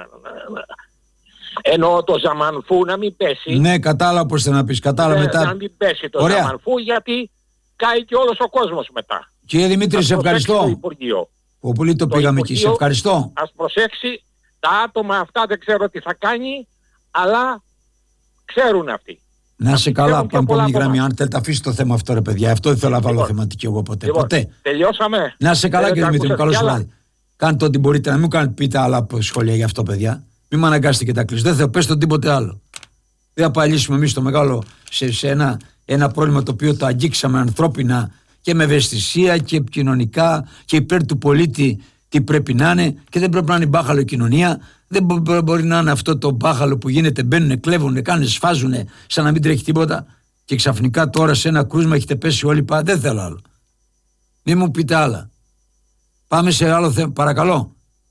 Speaker 10: Εννοώ το Ζαμανφού να μην πέσει.
Speaker 1: Ναι, κατάλαβα πώς θα να πεις, κατάλαβα μετά.
Speaker 10: Να μην πέσει το
Speaker 1: Ωραία.
Speaker 10: Ζαμανφού, γιατί κάει και όλος ο κόσμος μετά.
Speaker 1: Κύριε Δημήτρη, σε ευχαριστώ. Που πολύ το, το πήγαμε εκεί, σε ευχαριστώ.
Speaker 10: Ας προσέξει, τα άτομα αυτά δεν ξέρω τι θα κάνει, αλλά ξέρουν αυτοί.
Speaker 1: Να σε καλά, πάμε πολύ γραμμή. Αν θέλετε, αφήσει το θέμα αυτό, ρε παιδιά. Αυτό ήθελα να βάλω
Speaker 10: λοιπόν,
Speaker 1: θεματική εγώ ποτέ.
Speaker 10: Λοιπόν,
Speaker 1: ποτέ.
Speaker 10: Τελειώσαμε.
Speaker 1: Να σε καλά, κύριε Δημήτρη, καλό σου βράδυ. Κάντε ό,τι μπορείτε, να μην κάνετε πείτε άλλα σχόλια γι' αυτό, παιδιά. Μην με αναγκάσετε και τα κλείσετε. Δεν θα πέστε τίποτε άλλο. Δεν θα παλίσουμε εμεί το μεγάλο σε, σε ένα, ένα πρόβλημα το οποίο το αγγίξαμε ανθρώπινα και με ευαισθησία και κοινωνικά και υπέρ του πολίτη τι πρέπει να είναι, και δεν πρέπει να είναι μπάχαλο η κοινωνία. Δεν μπο, μπορεί να είναι αυτό το μπάχαλο που γίνεται, μπαίνουν, κλέβουν, κάνουν, σφάζουν σαν να μην τρέχει τίποτα, και ξαφνικά τώρα σε ένα κρούσμα έχετε πέσει όλοι πάνω. Δεν θέλω άλλο. Μην μου πείτε άλλα. Πάμε σε άλλο θέμα, παρακαλώ.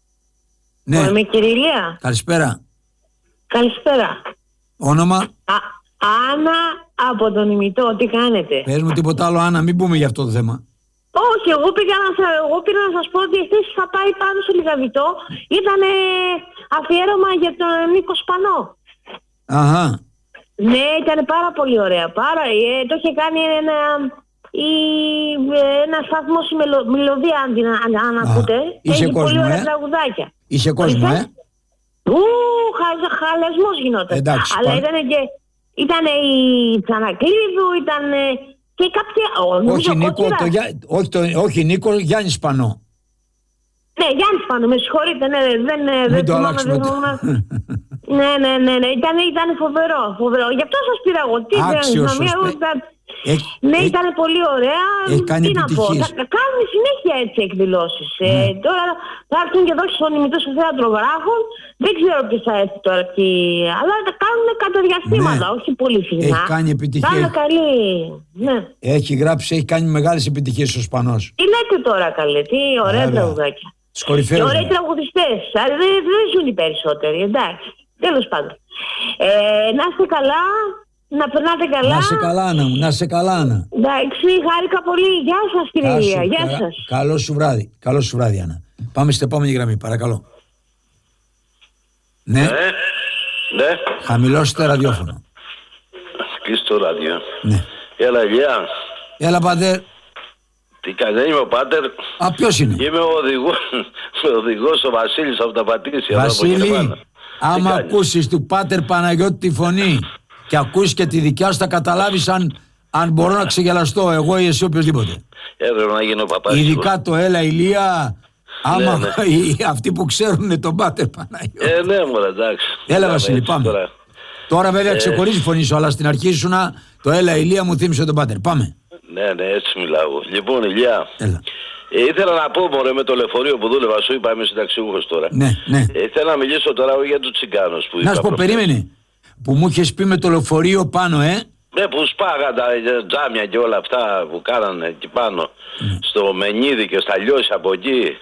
Speaker 11: Ναι. Είμαι η Κυριλία.
Speaker 1: Καλησπέρα.
Speaker 11: Καλησπέρα.
Speaker 1: Όνομα?
Speaker 11: Α, Άννα από τον Ημιτό. Τι κάνετε?
Speaker 1: Πες μου τίποτα άλλο, Άννα, μην πούμε για αυτό το θέμα.
Speaker 11: Όχι, εγώ πήγα να, εγώ πήγα να σας πω ότι εσείς θα πάει πάνω στο Λιγαβητό. Ήταν αφιέρωμα για τον Νίκο Σπανό.
Speaker 1: Αχα.
Speaker 11: Ναι, ήταν πάρα πολύ ωραία. Πάρα, ε, το είχε κάνει ένα, η, ένα σταθμό η μελο, μελωδία, αν, αν, αν ακούτε.
Speaker 1: Είχε
Speaker 11: έχει
Speaker 1: κόσμο,
Speaker 11: πολύ ωραία
Speaker 1: ε?
Speaker 11: τραγουδάκια.
Speaker 1: Είχε κόσμο, ε?
Speaker 11: Ου, χα, χαλασμός γινόταν.
Speaker 1: Εντάξει,
Speaker 11: αλλά
Speaker 1: πά...
Speaker 11: ήταν και ήταν η Τσανακλείδου, ήταν και κάποια...
Speaker 1: Όχι, Νίκο, το, όχι, το, όχι Νίκο, Γιάννη Σπανό.
Speaker 11: Ναι, Γιάννη Σπανό, με συγχωρείτε, ναι, δεν, δεν
Speaker 1: το
Speaker 11: θυμάμαι, δεν θυμάμαι. ναι, ναι, ναι, ναι, ήταν, ήταν φοβερό, φοβερό. Γι' αυτό σας πήρα εγώ. Τι
Speaker 1: άξιος,
Speaker 11: δεν ήταν...
Speaker 1: Έχει,
Speaker 11: ναι,
Speaker 1: έχει,
Speaker 11: ήταν πολύ ωραία.
Speaker 1: Έχει κάνει
Speaker 11: τι να πω, θα, θα κάνουν συνέχεια έτσι εκδηλώσεις. Mm. Ε, τώρα θα έρθουν και εδώ στον Ημιτό στο θέατρο Βράχων. Δεν ξέρω τι θα έρθει τώρα εκεί. Αλλά θα κάνουν κατά διαστήματα, ναι. όχι πολύ συχνά.
Speaker 1: Έχει κάνει επιτυχία.
Speaker 11: Θα είναι καλή. Ναι.
Speaker 1: Έχει γράψει, έχει κάνει μεγάλες επιτυχίες ο Σπανός.
Speaker 11: Τι λέτε τώρα, καλέ, τι ωραία τραγουδάκια. Και ωραίοι τραγουδιστές. Δεν, δεν ζουν οι περισσότεροι, εντάξει. Τέλος πάντων. Ε, να είστε καλά. Να περνάτε καλά.
Speaker 1: Να σε καλά, Άννα μου, να σε καλά, Άννα.
Speaker 11: Εντάξει, χάρηκα πολύ. Γεια σας, κύριε Ηλία. Γεια κα... σας.
Speaker 1: Καλό σου βράδυ. Καλό σου βράδυ, Άννα. Πάμε στην επόμενη γραμμή, παρακαλώ. Ναι.
Speaker 12: Ναι. ναι.
Speaker 1: Χαμηλώστε ραδιόφωνο.
Speaker 12: Κλείστε το ράδιο.
Speaker 1: Ναι.
Speaker 12: Έλα, Ηλία.
Speaker 1: Έλα, πατέρ.
Speaker 12: Τι κάνει, δεν είμαι ο πάτερ.
Speaker 1: Α, ποιος είναι?
Speaker 12: Είμαι ο οδηγός, ο οδηγός ο Βασίλης από τα Πατήσια.
Speaker 1: Βασίλη, άμα ακούσεις του πάτερ Παναγιώτη τη φωνή και ακούσεις και τη δικιά σου, θα καταλάβεις αν, αν μπορώ να ξεγελαστώ εγώ ή εσύ οποιοδήποτε.
Speaker 12: Έπρεπε να γίνω παπάς.
Speaker 1: Ειδικά το έλα Ηλία, άμα ναι, ναι. αυτοί που ξέρουν τον πάτερ Παναγιώτη.
Speaker 12: Ε, ναι, μωρέ, εντάξει.
Speaker 1: Έλα, Βασίλη, πάμε. Τώρα, τώρα βέβαια ε... ξεχωρίζει η φωνή σου, αλλά στην αρχή σου να το έλα Ηλία μου θύμισε τον πάτερ. Πάμε.
Speaker 12: Ναι, ναι, έτσι μιλάω. Λοιπόν, Ηλιά.
Speaker 1: Έλα.
Speaker 12: Ε, ήθελα να πω, μωρέ, με το λεωφορείο που δούλευα, σου είπα, είμαι συνταξιούχος τώρα.
Speaker 1: Ναι, ναι.
Speaker 12: Ε, ήθελα να μιλήσω τώρα για τους τσιγκάνους που είπα.
Speaker 1: Να σου πω, περίμενε. Που μου είχες πει με το λεωφορείο πάνω, ε.
Speaker 12: Ναι, που σπάγαν τα τζάμια και όλα αυτά που κάνανε εκεί πάνω. Mm. Στο Μενίδη και στα Λιώσια από εκεί.